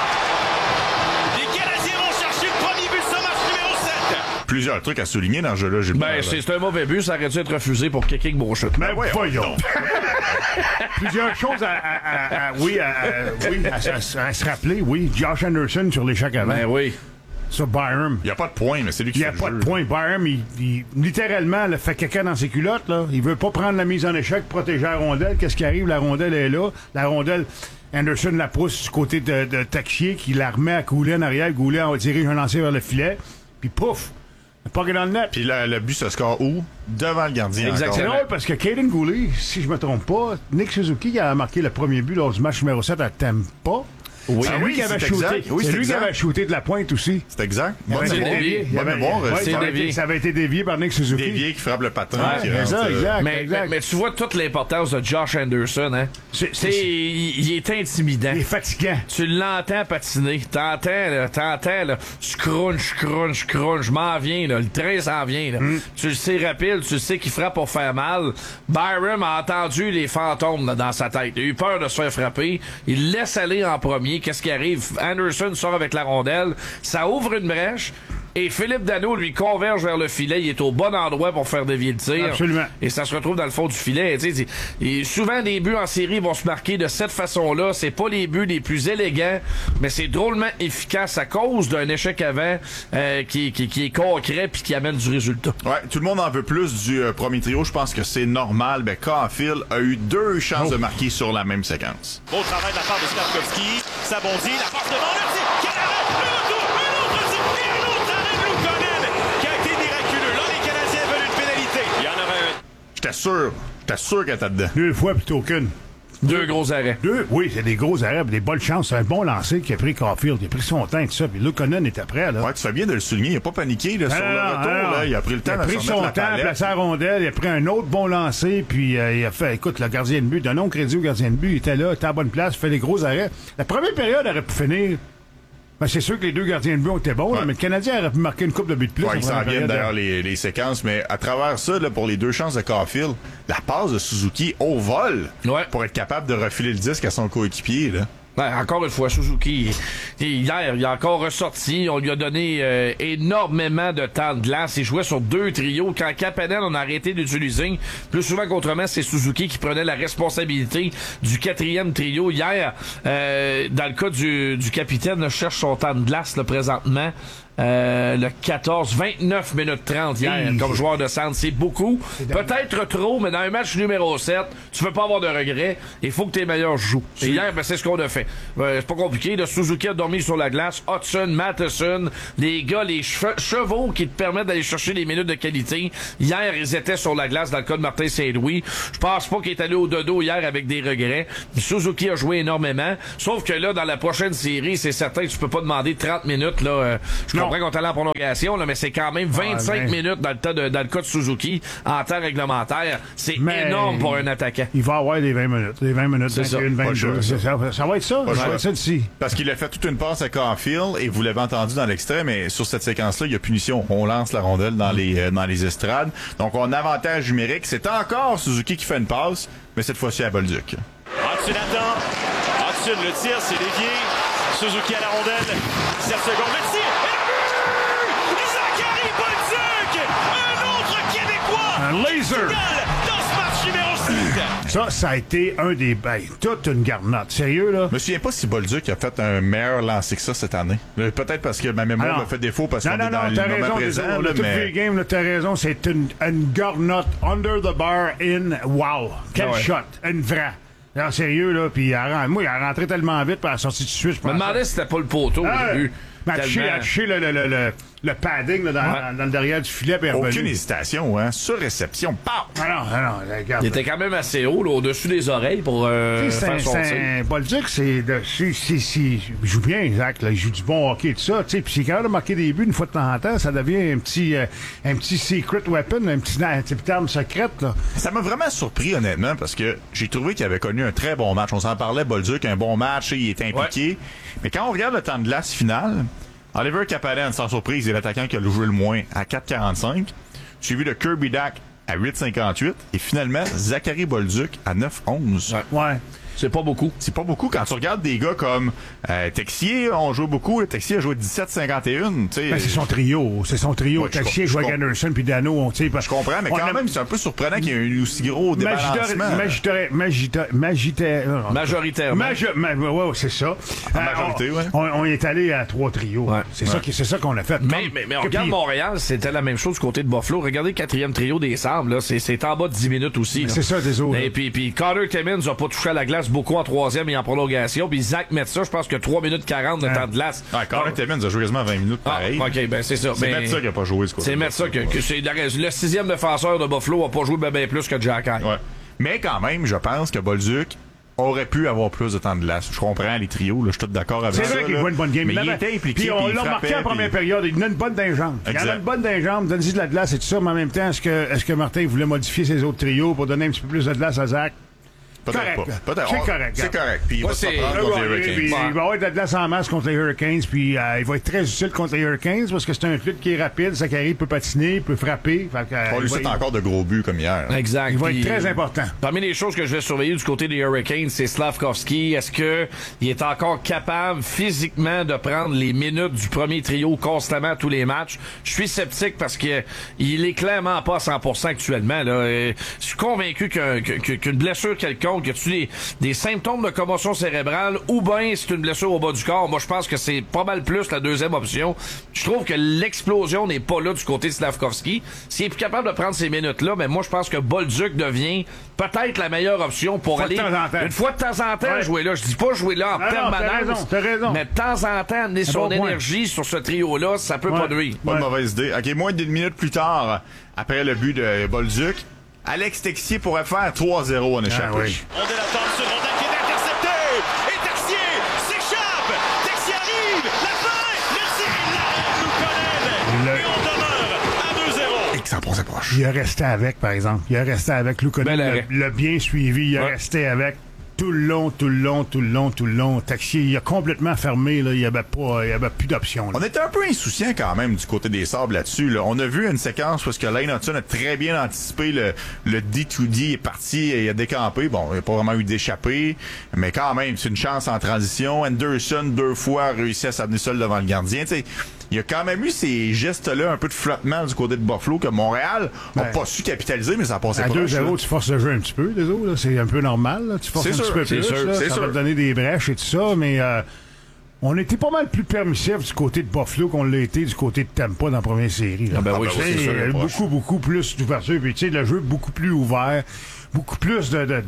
Les Canadiens vont chercher le premier but de ce match numéro 7. Plusieurs trucs à souligner dans ce jeu-là. C'est un mauvais but, ça aurait dû être refusé pour Kekik Beauchamp. Mais voyons. Plusieurs choses à se rappeler. Oui, Josh Anderson sur l'échec avant. Ben oui. Sur Byram. Il n'y a pas de point, mais c'est lui qui fait le jeu. Il n'y a pas de point. Byram, il littéralement le fait caca dans ses culottes. Là. Il veut pas prendre la mise en échec, protéger la rondelle. Qu'est-ce qui arrive? La rondelle est là. La rondelle, Anderson la pousse du côté de Texier qui la remet à Goulet en arrière. Goulet dirige un lancer vers le filet. Puis pouf! Pas dans le net. Puis le but se score où? Devant le gardien. Exactement. C'est drôle parce que Caden Goulet, si je me trompe pas, Nick Suzuki a marqué le premier but lors du match numéro 7 à Tampa. Oui, c'est lui qui avait shooté. Oui, c'est lui qui avait shooté de la pointe aussi. C'est exact. Bonne mémoire. Ça avait été dévié par Nick Suzuki. Dévié qui frappe le patin. Mais tu vois toute l'importance de Josh Anderson. Hein? Il est intimidant. Il est fatigant. Tu l'entends patiner. T'entends, là, scrunch, je m'en viens, là. Le train s'en vient, là. Tu le sais rapide, tu le sais qu'il frappe pour faire mal. Byram a entendu les fantômes là, dans sa tête. Il a eu peur de se faire frapper. Il laisse aller en premier. Qu'est-ce qui arrive? Anderson sort avec la rondelle. Ça ouvre une brèche. Et Philippe Danault lui converge vers le filet. Il est au bon endroit pour faire dévier le tir. Absolument. Et ça se retrouve dans le fond du filet. Et souvent, des buts en série vont se marquer de cette façon-là. C'est pas les buts les plus élégants, mais c'est drôlement efficace à cause d'un échec avant qui est concret puis qui amène du résultat. Ouais, tout le monde en veut plus du premier trio. Je pense que c'est normal. Caulfield a eu 2 chances de marquer sur la même séquence. Beau travail de la part de Slavkovski. Ça bondit, la passe devant le tir. Quel arrêt! Le retour! Un autre tir! Et un autre arrêt de Luukkonen qui a été miraculeux. Là, les Canadiens veulent une pénalité. Il y en aurait un. J'étais sûr qu'elle était dedans. 2 fois plutôt qu'une. 2 gros arrêts. 2, oui, c'est des gros arrêts, des bonnes chances. C'est un bon lancer qui a pris Caulfield. Il a pris son temps et tout ça. Puis Luukkonen était prêt, là. Ouais, tu fais bien de le souligner. Il n'a pas paniqué là, sur le retour. Là. Il a pris le temps de se remettre la palette. Il a pris son temps, placé la rondelle. Il a pris un autre bon lancer. Puis il a fait, écoute, le gardien de but, donnons crédit au gardien de but. Il était là, il était à la bonne place, il fait des gros arrêts. La première période aurait pu finir Ben, c'est sûr que les deux gardiens de but ont été bons, là, mais le Canadien aurait pu marquer une coupe de buts de plus. Ouais, ils s'en viennent d'ailleurs les séquences, mais à travers ça, là, pour les 2 chances de Caulfield, la passe de Suzuki au vol pour être capable de refiler le disque à son coéquipier, là. Ben, encore une fois, Suzuki, hier, il a encore ressorti. On lui a donné énormément de temps de glace. Il jouait sur 2 trios. Quand Kapanen, on a arrêté d'utiliser, plus souvent qu'autrement, c'est Suzuki qui prenait la responsabilité du 4e trio. Hier, dans le cas du capitaine, là, je cherche son temps de glace là, présentement. Le 14, 29 minutes 30 hier comme joueur de centre, c'est beaucoup. Peut-être trop, mais dans un match numéro 7, tu peux pas avoir de regrets. Il faut que tes meilleurs jouent. Et hier, ben, c'est ce qu'on a fait. C'est pas compliqué. Le Suzuki a dormi sur la glace. Hudson, Matheson, les gars, les chevaux qui te permettent d'aller chercher des minutes de qualité. Hier, ils étaient sur la glace dans le cas de Martin Saint-Louis. Je pense pas qu'il est allé au dodo hier avec des regrets. Suzuki a joué énormément. Sauf que là, dans la prochaine série, c'est certain que tu peux pas demander 30 minutes. Là, je comprends qu'on est allé en prolongation, là, mais c'est quand même 25 minutes dans le cas de Suzuki en temps réglementaire. C'est énorme pour un attaquant. Il va avoir des 20 minutes. Des 20 minutes, c'est 21, 22. Ça va être ça. Ça va être ça d'ici. Parce qu'il a fait toute une passe à Caulfield, et vous l'avez entendu dans l'extrait, mais sur cette séquence-là, il y a punition. On lance la rondelle dans les estrades. Donc, on a avantage numérique. C'est encore Suzuki qui fait une passe, mais cette fois-ci à Bolduc. Hudson attend. Hudson, le tir, c'est dévié. Suzuki à la rondelle. 7 secondes, le tir. Un laser! Dans ce match numéro 5! Ça a été un des... toute une garnotte. Sérieux, là? Je me souviens pas si Bolduc a fait un meilleur lancer que ça cette année. Peut-être parce que ma mémoire m'a fait défaut parce qu'on est dans le moment présent. On a tout vu les games, t'as raison. C'est une garnotte under the bar in... Wow! Quel shot! Une vraie. Non, sérieux, là. Puis il a rentré tellement vite, puis elle a sorti de suite. Je me demandais si c'était pas le poteau au début. Elle a touché le padding là, dans le derrière du filet. Aucune hésitation, hein. Sur réception, paf! Regarde. Il était quand même assez haut, là, au-dessus des oreilles pour faire son tir. Bolduc, il joue bien, Zach. Là, il joue du bon hockey et tout ça. Puis s'il est capable de marquer des buts une fois de temps en temps, ça devient un petit secret weapon, une petite arme secrète. Là. Ça m'a vraiment surpris, honnêtement, parce que j'ai trouvé qu'il avait connu un très bon match. On s'en parlait, Bolduc, un bon match, il était impliqué. Ouais. Mais quand on regarde le temps de glace final, Oliver Kapanen, sans surprise, est l'attaquant qui a joué le moins à 4,45, suivi de Kirby Dach à 8,58 et finalement Zachary Bolduc à 9,11. Ouais. C'est pas beaucoup. C'est pas beaucoup. Quand tu regardes des gars comme Texier, on joue beaucoup. Texier a joué 17,51. C'est son trio. Ouais, Texier joue avec Anderson puis Dano. Je comprends, mais quand même, c'est un peu surprenant qu'il y ait un aussi gros débalancement. Majoritairement. Ouais, c'est ça. Majorité, ouais. On est allé à 3 trios. Ouais. C'est ça qu'on a fait. Mais on regarde Montréal, c'était la même chose du côté de Buffalo. Regardez le 4e trio des Sables. C'est en bas de 10 minutes aussi. C'est ça, désolé. Et puis Connor Timmins n'a pas touché à la glace beaucoup en 3e et en prolongation. Puis Zach Metsa, je pense que 3 minutes 40 de temps de glace. Connor Timmins a joué quasiment 20 minutes pareil. OK, ben c'est ça. C'est Metsa qui n'a pas joué ce coup. C'est Metsa que c'est le 6e défenseur de Buffalo n'a pas joué bien plus que Jack High. Ouais. Mais quand même, je pense que Bolduc aurait pu avoir plus de temps de glace. Je comprends les trios, là, je suis tout d'accord avec ça. C'est vrai qu'il joue une bonne game. Mais il était impliqué. Puis on l'a remarqué en première période. Il a une bonne dans les jambes. Il a une bonne dans les jambes, donne-y de la glace et tout ça, mais en même temps, est-ce que Martin voulait modifier ses autres trios pour donner un petit peu plus de glace à Zach? Peut-être correct, pas. Peut-être. C'est correct. C'est correct. Puis il va se prendre contre les Hurricanes. Il va avoir de la glace en masse contre les Hurricanes. Puis il va être très utile contre les Hurricanes parce que c'est un flûte qui est rapide. Zachary peut patiner, peut frapper. On lui souhaite encore de gros buts comme hier. Exact. Il va être très important. Parmi les choses que je vais surveiller du côté des Hurricanes, c'est Slavkovski. Est-ce que il est encore capable physiquement de prendre les minutes du premier trio constamment à tous les matchs? Je suis sceptique parce que il est clairement pas à 100% actuellement. Là. Je suis convaincu qu'une blessure quelconque, que tu des symptômes de commotion cérébrale ou bien c'est une blessure au bas du corps. Moi, je pense que c'est pas mal plus la deuxième option. Je trouve que l'explosion n'est pas là du côté de Slavkovski. S'il est plus capable de prendre ces minutes-là, mais moi, je pense que Bolduc devient peut-être la meilleure option pour aller une fois de temps en temps jouer là. Je dis pas jouer là en permanence. T'as raison. Mais de temps en temps, amener son énergie sur ce trio-là, ça peut pas nuire. Pas de mauvaise idée. OK, moins d'une minute plus tard, après le but de Bolduc, Alex Texier pourrait faire 3-0 en échappée. Oui. On est là, sur rondelle qui est intercepté. Et Texier s'échappe. Texier arrive. La fin. Le tir, il l'arrête. Lukonen. Et on demeure à 2-0. Et que ça passait proche. Il a resté avec, par exemple. Il a resté avec Lukonen. Il l'a bien suivi. Il a resté avec tout le long. Taxi, il a complètement fermé, là. Il y avait plus d'options, là. On était un peu insouciant quand même du côté des Sabres là-dessus, là. On a vu une séquence parce que Lane Hutson a très bien anticipé le D2D est parti et il a décampé. Bon, il n'y a pas vraiment eu d'échappée, mais quand même, c'est une chance en transition. Anderson, 2 fois, a réussi à s'amener seul devant le gardien. T'sais, il y a quand même eu ces gestes-là, un peu de flottement du côté de Buffalo, que Montréal n'a pas su capitaliser, mais ça a passé à proche. À 2-0, tu forces le jeu un petit peu, désolé, là. C'est un peu normal, là. Tu forces un petit peu plus, là. Ça va te donner des brèches et tout ça, mais on était pas mal plus permissif du côté de Buffalo qu'on l'a été du côté de Tampa dans la première série, là. Il y a beaucoup plus d'ouverture, puis tu sais, le jeu beaucoup plus ouvert, beaucoup plus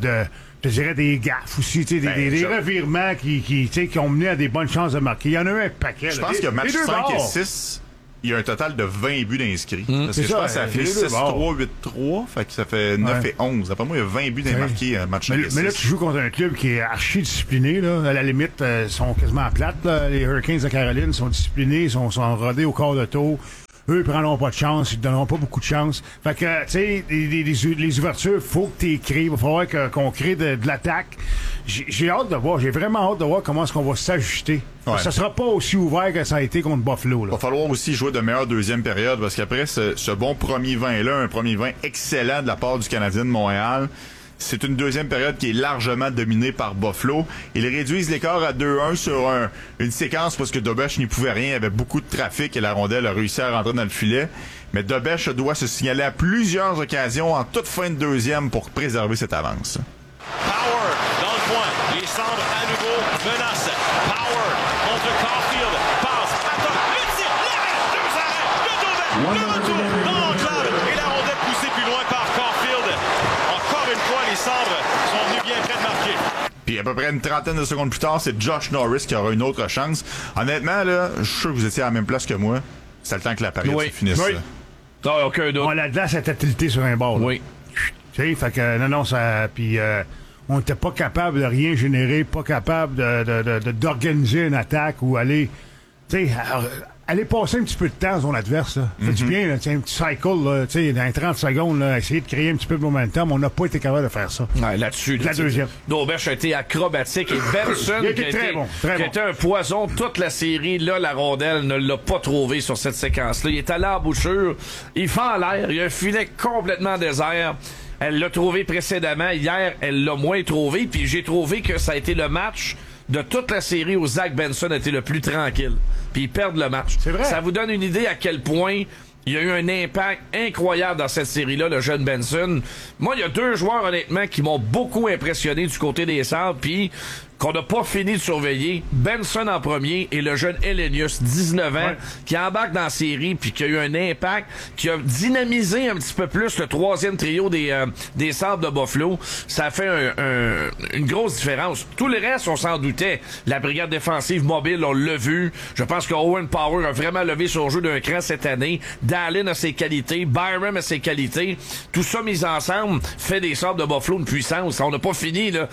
je dirais des gaffes aussi, des revirements qui ont mené à des bonnes chances de marquer. Il y en a eu un paquet. Je pense que match 5 et 6, il y a un total de 20 buts d'inscrits. Parce que je pense que ça a fini 6-3, 8-3, fait que ça fait 9 et 11. Après moi, il y a 20 buts d'inmarqués match 5 et 6. Mais là, tu joues contre un club qui est archi discipliné, là. À la limite, ils sont quasiment plates, là. Les Hurricanes de Caroline sont disciplinés, sont rodés au quart de tour. Eux, ils prendront pas de chance, ils te donneront pas beaucoup de chance. Fait que, tu sais, les ouvertures, faut que tu crées. Il va falloir qu'on crée de l'attaque. J'ai hâte de voir, j'ai vraiment hâte de voir comment est-ce qu'on va s'ajuster. Ouais. Ça sera pas aussi ouvert que ça a été contre Buffalo, là. Il va falloir aussi jouer de meilleure deuxième période, parce qu'après ce bon premier 20-là, un premier 20 excellent de la part du Canadien de Montréal, c'est une deuxième période qui est largement dominée par Buffalo. Ils réduisent l'écart à 2-1 sur une séquence parce que Dobeš n'y pouvait rien. Il y avait beaucoup de trafic et la rondelle a réussi à rentrer dans le filet. Mais Dobeš doit se signaler à plusieurs occasions en toute fin de deuxième pour préserver cette avance. Power dans le coin. Les Sabres à nouveau menacent. Power contre Caulfield. Passe. Attends. Le tir. L'arrêt. 2 arrêts. Le retour dans l'enclave. Et la rondelle poussée plus loin par Caulfield. Encore une fois, les Sabres sont venus bien près de marquer. Puis à peu près une trentaine de secondes plus tard, c'est Josh Norris qui aura une autre chance. Honnêtement, là, je suis sûr que vous étiez à la même place que moi. C'est le temps que la période se finisse. Oui. Non, aucun doute. La glace était tiltée sur un bord. Là. Oui. Tu sais, fait que non, ça. Puis on n'était pas capable de rien générer, pas capable d'organiser une attaque ou aller. Tu sais, aller passer un petit peu de temps à son adverse, là. Fait du bien, là, un petit cycle, là, dans 30 secondes, là, essayer de créer un petit peu de momentum. On n'a pas été capable de faire ça. Ouais, là-dessus. La deuxième. Dobeš a été acrobatique et Benson, qui était un poison toute la série, là, la rondelle ne l'a pas trouvé sur cette séquence-là. Il est allé à la bouchure, il fend en l'air, il y a un filet complètement désert. Elle l'a trouvé précédemment. Hier, elle l'a moins trouvé. Puis j'ai trouvé que ça a été le match de toute la série où Zach Benson a été le plus tranquille. Puis ils perdent le match. C'est vrai. Ça vous donne une idée à quel point il y a eu un impact incroyable dans cette série-là, le jeune Benson. Moi, il y a 2 joueurs, honnêtement, qui m'ont beaucoup impressionné du côté des Sabres. Puis qu'on n'a pas fini de surveiller. Benson en premier et le jeune Elenius, 19 ans, qui embarque dans la série puis qui a eu un impact, qui a dynamisé un petit peu plus le 3e trio des Sabres de Buffalo. Ça a fait une grosse différence. Tout le reste, on s'en doutait. La brigade défensive mobile, on l'a vu. Je pense que Owen Power a vraiment levé son jeu d'un cran cette année. Dallin a ses qualités. Byram a ses qualités. Tout ça mis ensemble fait des Sabres de Buffalo une puissance. On n'a pas fini là,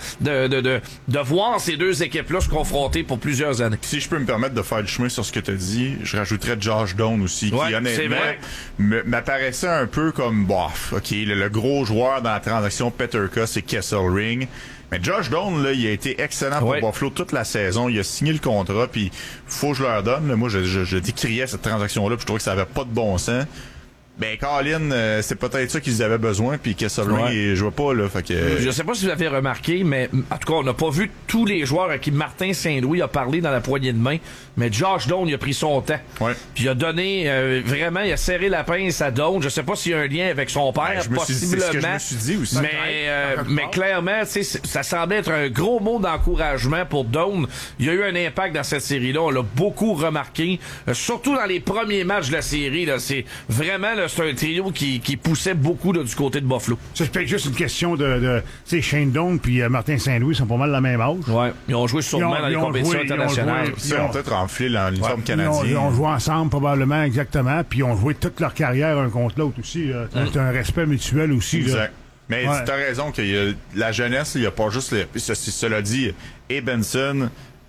de voir ces 2 équipes-là se confronter pour plusieurs années. Si je peux me permettre de faire du chemin sur ce que tu as dit, je rajouterais Josh Doan aussi, qui honnêtement m'apparaissait un peu comme le gros joueur dans la transaction Peterka, c'est Kesselring. Mais Josh Doan, là, il a été excellent pour Buffalo toute la saison. Il a signé le contrat, puis faut que je leur donne. Là, moi, je décriais cette transaction-là, puis je trouvais que ça avait pas de bon sens. Ben, Colin, c'est peut-être ça qu'ils avaient besoin, puis Kesselring, il jouait pas, là. Fait que... Je sais pas si vous avez remarqué, mais en tout cas, on n'a pas vu tous les joueurs à qui Martin Saint-Louis a parlé dans la poignée de main, mais Josh Doan, il a pris son temps. Ouais. Puis il a donné, vraiment, il a serré la pince à Doan. Je sais pas s'il y a un lien avec son père, possiblement. C'est ce que je me suis dit aussi. Mais clairement, tu sais, ça semblait être un gros mot d'encouragement pour Doan. Il y a eu un impact dans cette série-là. On l'a beaucoup remarqué, surtout dans les premiers matchs de la série, là. C'est vraiment, là, c'est un trio qui poussait beaucoup là, du côté de Buffalo. Ça, c'est peut-être juste une question de tu sais, Shane Doan puis Martin Saint-Louis sont pas mal la même âge. Ouais. Ils ont joué sûrement dans les compétitions internationales. Ils ont peut-être enflé l'uniforme canadien. Ils ont joué ensemble, probablement, exactement. Puis ils ont joué toute leur carrière un contre l'autre aussi. C'est un respect mutuel aussi. Exact. Là. Mais tu as raison que la jeunesse, il n'y a pas juste... Cela dit, et Benson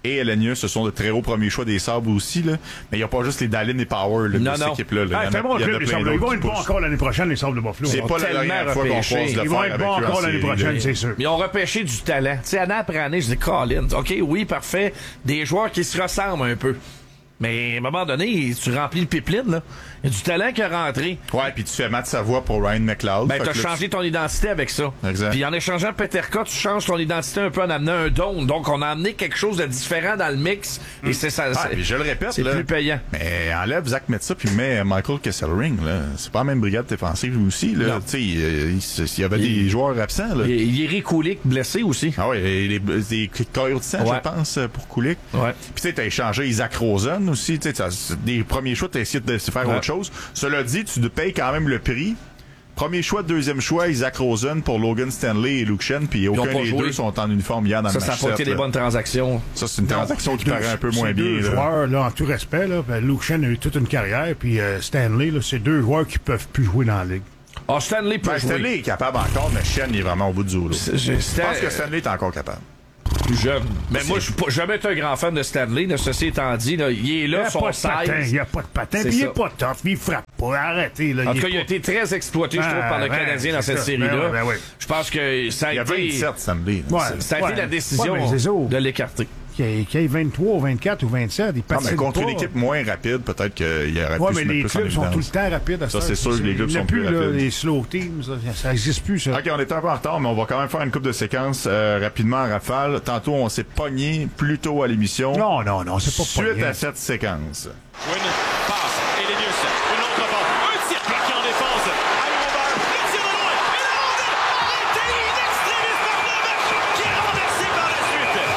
et Elenius, ce sont de très hauts premiers choix des Sabres aussi, là. Mais il n'y a pas juste les Dallin et Power, là, de cette équipe-là. Là. C'est bon, les Sabres. Ils vont être bons encore l'année prochaine, les Sabres de Buffalo. C'est pas la dernière fois qu'on croise le Ils vont être bons encore l'année prochaine, c'est sûr. Ils ont repêché du talent. Tu sais, année après année, je dis, Colin, OK, oui, parfait. Des joueurs qui se ressemblent un peu. Mais à un moment donné, tu remplis le pipeline, là. Il y a du talent qui est rentré. Ouais, puis tu fais Matt Savoie pour Ryan McLeod. Ben, t'as changé ton identité avec ça. Exact. Puis en échangeant Peterka, tu changes ton identité un peu en amenant un don. Donc, on a amené quelque chose de différent dans le mix. Et c'est ça. Je le répète, c'est plus payant. Mais enlève Zach Metsa puis mets Michael Kesselring, là. C'est pas la même brigade défensive aussi, là. Tu sais, il y avait des joueurs absents, là. Il y a Eric Kulik blessé aussi. Ah ouais, des caillots de sang, je pense, pour Kulik. Ouais. Puis tu sais, t'as échangé Isaac Rosen aussi, tu sais, des premiers choix, t'as essayé de faire autre chose. Cela dit, tu te payes quand même le prix. Premier choix, deuxième choix, Isaac Rosen pour Logan Stanley et Luke Shen, puis aucun des deux sont en uniforme hier dans le match. Ça a pas été des bonnes transactions. Ça, c'est une transaction qui paraît un peu moins bien. Deux joueurs, là, en tout respect, là, ben, Luke Shen a eu toute une carrière, puis Stanley, là, c'est deux joueurs qui peuvent plus jouer dans la ligue. Ah, Stanley peut jouer. Stanley est capable encore, mais Shen est vraiment au bout du rouleau. Je pense que Stanley est encore capable. Plus jeune. Mais moi, je suis jamais été un grand fan de Stanley. De ceci étant dit, là, il est là, son size. Il n'y a pas de patin. Puis il n'est pas tough. Il frappe pas. Arrêtez. Là, en tout cas, il a été très exploité, je trouve, par le Canadien dans cette série-là. Je pense que ça a été... Il y a 27 Stanley. Ça a été la décision de l'écarter. Qu'il y ait 23, 24 ou 27, il patine mais contre pas. une équipe moins rapide, peut-être qu'il aurait pu se mettre plus en évidence. mais les clubs sont tout le temps rapides à ça. Ça, c'est sûr que les clubs sont plus rapides. Les slow teams, ça n'existe plus, ça. OK, on est un peu en retard, mais on va quand même faire une couple de séquences rapidement en rafale. Tantôt, on s'est pogné plus tôt à l'émission. Non, c'est pas pogné. Suite à cette séquence. Wynn passe. Elenius, une autre balle. Un tir plaqué en défense. Allez, Robert, le tir de loin. Et la rondelle arrêtée in extremis par le match qui est renversé par la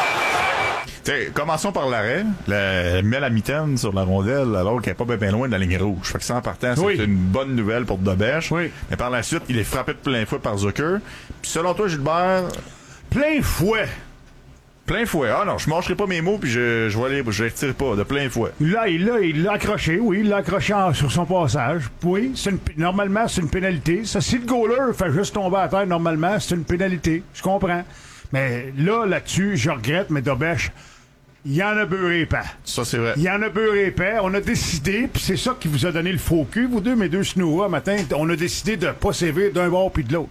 suite. T'sais, commençons par l'arrêt. Met la mitaine sur la rondelle alors qu'elle n'est pas bien loin de la ligne rouge. Fait que ça, en partant, c'est une bonne nouvelle pour Dobèche. Oui. Mais par la suite, il est frappé de plein fouet par Zucker. Puis selon toi, Gilbert... Plein fouet. Plein fouet. Ah non, je mâcherai pas mes mots puis je retire pas. De plein fouet. Il l'a accroché, oui. Il l'a accroché sur son passage. Oui, normalement, c'est une pénalité. Ça, si le goaler fait juste tomber à terre, normalement, c'est une pénalité. Je comprends. Mais là-dessus, je regrette, mais Dobèche, il en a beurré pas. Ça, c'est vrai. Il en a beurré pas. On a décidé, puis c'est ça qui vous a donné le faux cul, vous deux, mes deux snouras, matin, on a décidé de pas sévir d'un bord puis de l'autre.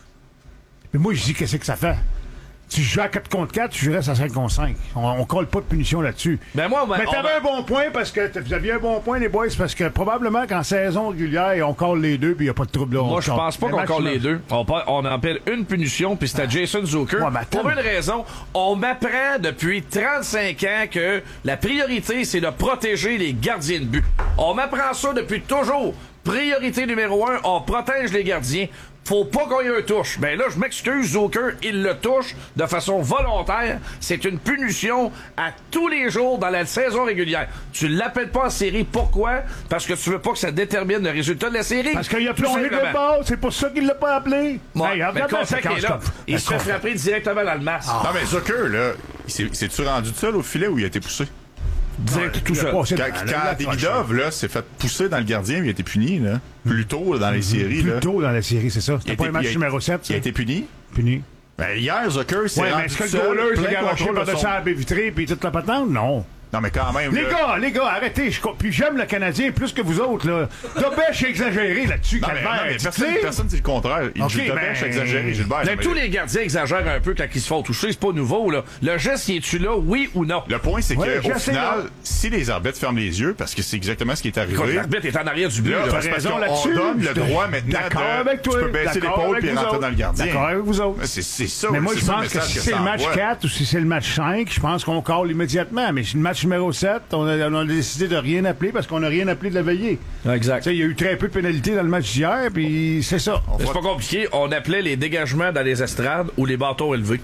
Mais moi, je dis, qu'est-ce que ça fait? Tu joues à 4 contre 4, tu restes à 5 contre 5. On colle pas de punition là-dessus. Mais t'avais un bon point parce que vous aviez un bon point, les boys, parce que probablement qu'en saison régulière, on colle les deux puis il n'y a pas de trouble là. Moi, je pense pas qu'on colle les deux. On appelle une punition puis c'était Jason Zucker. Pour une raison, on m'apprend depuis 35 ans que la priorité, c'est de protéger les gardiens de but. On m'apprend ça depuis toujours. Priorité numéro 1, on protège les gardiens. Faut pas qu'on y ait un touche. Ben là, je m'excuse, Zucker, il le touche de façon volontaire. C'est une punition à tous les jours dans la saison régulière. Tu l'appelles pas en série. Pourquoi? Parce que tu veux pas que ça détermine le résultat de la série. Parce qu'il a plongé de bord. C'est pour ça qu'il l'a pas appelé. Ouais, mais le contact est là. Il se fait frapper directement dans le masque. Non, mais Zucker, là, s'est-tu rendu tout seul au filet ou il a été poussé? Direct tout seul. Quand Davidov là, s'est fait pousser dans le gardien, il a été puni là. Plus tôt là, dans les séries. Plus tôt dans la série, c'est ça. C'était pas un match numéro 7. Il a été puni? Puni. Ben, hier, Zucker s'est rendu mais est-ce que le goaler s'est garoché par-dessus la baie vitrée puis toute la patente? Non. Non, mais quand même. Les gars, arrêtez. Puis j'aime le Canadien plus que vous autres, là. Dobèche est exagéré là-dessus, personne dit le contraire. Dobèche exagéré, Gilbert. Mais tous les gardiens exagèrent un peu quand ils se font toucher. C'est pas nouveau, là. Le geste, il est-tu là, oui ou non? Le point, c'est qu'au final, si les arbitres ferment les yeux, parce que c'est exactement ce qui est arrivé. L'arbitre est en arrière du but. T'as raison là-dessus. On donne le droit maintenant de... Tu peux baisser l'épaule puis rentrer dans le gardien. D'accord avec vous autres. C'est ça. Mais moi, je pense que si c'est le match 4 ou si c'est le match 5, je pense qu'on call immédiatement. Mais si le match numéro 7, on a décidé de rien appeler parce qu'on n'a rien appelé de la veillée. Exact. Il y a eu très peu de pénalités dans le match d'hier, puis c'est ça. C'est pas compliqué. On appelait les dégagements dans les estrades ou les bâtons élevés.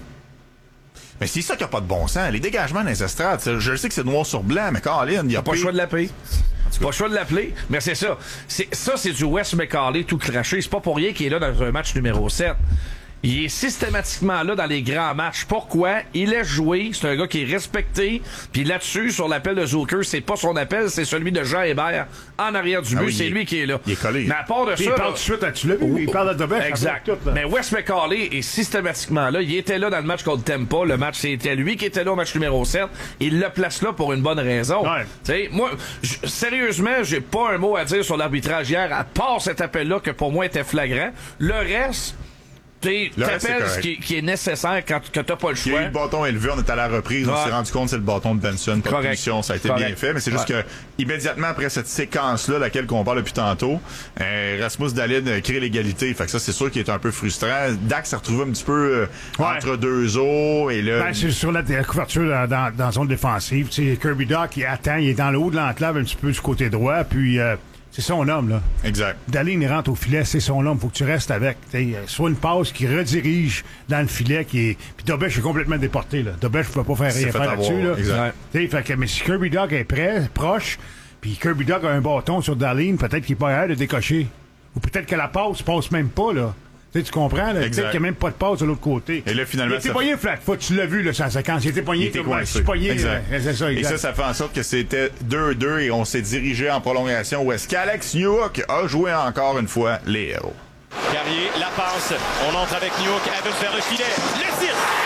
Mais c'est ça qui n'a pas de bon sens. Les dégagements dans les estrades, je sais que c'est noir sur blanc, mais Colin, il n'y a pas le choix de l'appeler. Pas le choix de l'appeler, mais c'est ça. C'est du Wes McCauley tout craché. C'est pas pour rien qu'il est là dans un match numéro 7. il est systématiquement là dans les grands matchs. Pourquoi? Il laisse jouer, c'est un gars qui est respecté, puis là-dessus, sur l'appel de Zucker, c'est pas son appel, c'est celui de Jean Hébert en arrière du but, c'est lui qui est là. Il est collé. Mais à part de ça... Il parle tout de suite, tu l'as vu, il parle de Dobech. Exact. Mais Wes McCauley est systématiquement là. Il était là dans le match contre Tampa. Le match, c'était lui qui était là au match numéro 7. Il le place là pour une bonne raison. Ouais. T'sais, moi, sérieusement, j'ai pas un mot à dire sur l'arbitrage hier, à part cet appel-là que pour moi était flagrant. Le reste... T'appelles ce qui est nécessaire quand t'as pas le choix. Il y a eu le bâton élevé, on est à la reprise, on s'est rendu compte que c'est le bâton de Benson, pas de punition, ça a été bien fait, mais c'est juste que immédiatement après cette séquence-là, laquelle qu'on parle depuis tantôt, Rasmus Dahlin crée l'égalité, fait que ça c'est sûr qu'il est un peu frustrant. Dax s'est retrouvé un petit peu entre deux eaux, et là... Ben, c'est sur la couverture dans la zone défensive, tu sais, Kirby Dach, il attend, il est dans le haut de l'enclave un petit peu du côté droit, puis... c'est son homme, là. Exact. Dahlin, il rentre au filet, c'est son homme. Faut que tu restes avec. Soit une passe qui redirige dans le filet, puis Dobech est complètement déporté, là. Dobech ne peut pas faire rien faire là-dessus, là. Exact. Fait que, mais si Kirby Dach est prêt, proche, puis Kirby Dach a un bâton sur Dahlin, peut-être qu'il n'est pas capable de décocher. Ou peut-être que la passe même pas, là. Tu comprends, là? Peut-être qu'il n'y a même pas de passe de l'autre côté. Et là, finalement, il était pogné flat foot, tu l'as vu, là, sans séquence. Il était pogné, exact. C'est ça, exact. Et ça fait en sorte que c'était 2-2 et on s'est dirigé en prolongation où est-ce qu'Alex Newhook a joué encore une fois les héros. Carrier, la passe. On entre avec Newhook, Evans vers le filet. Le tir!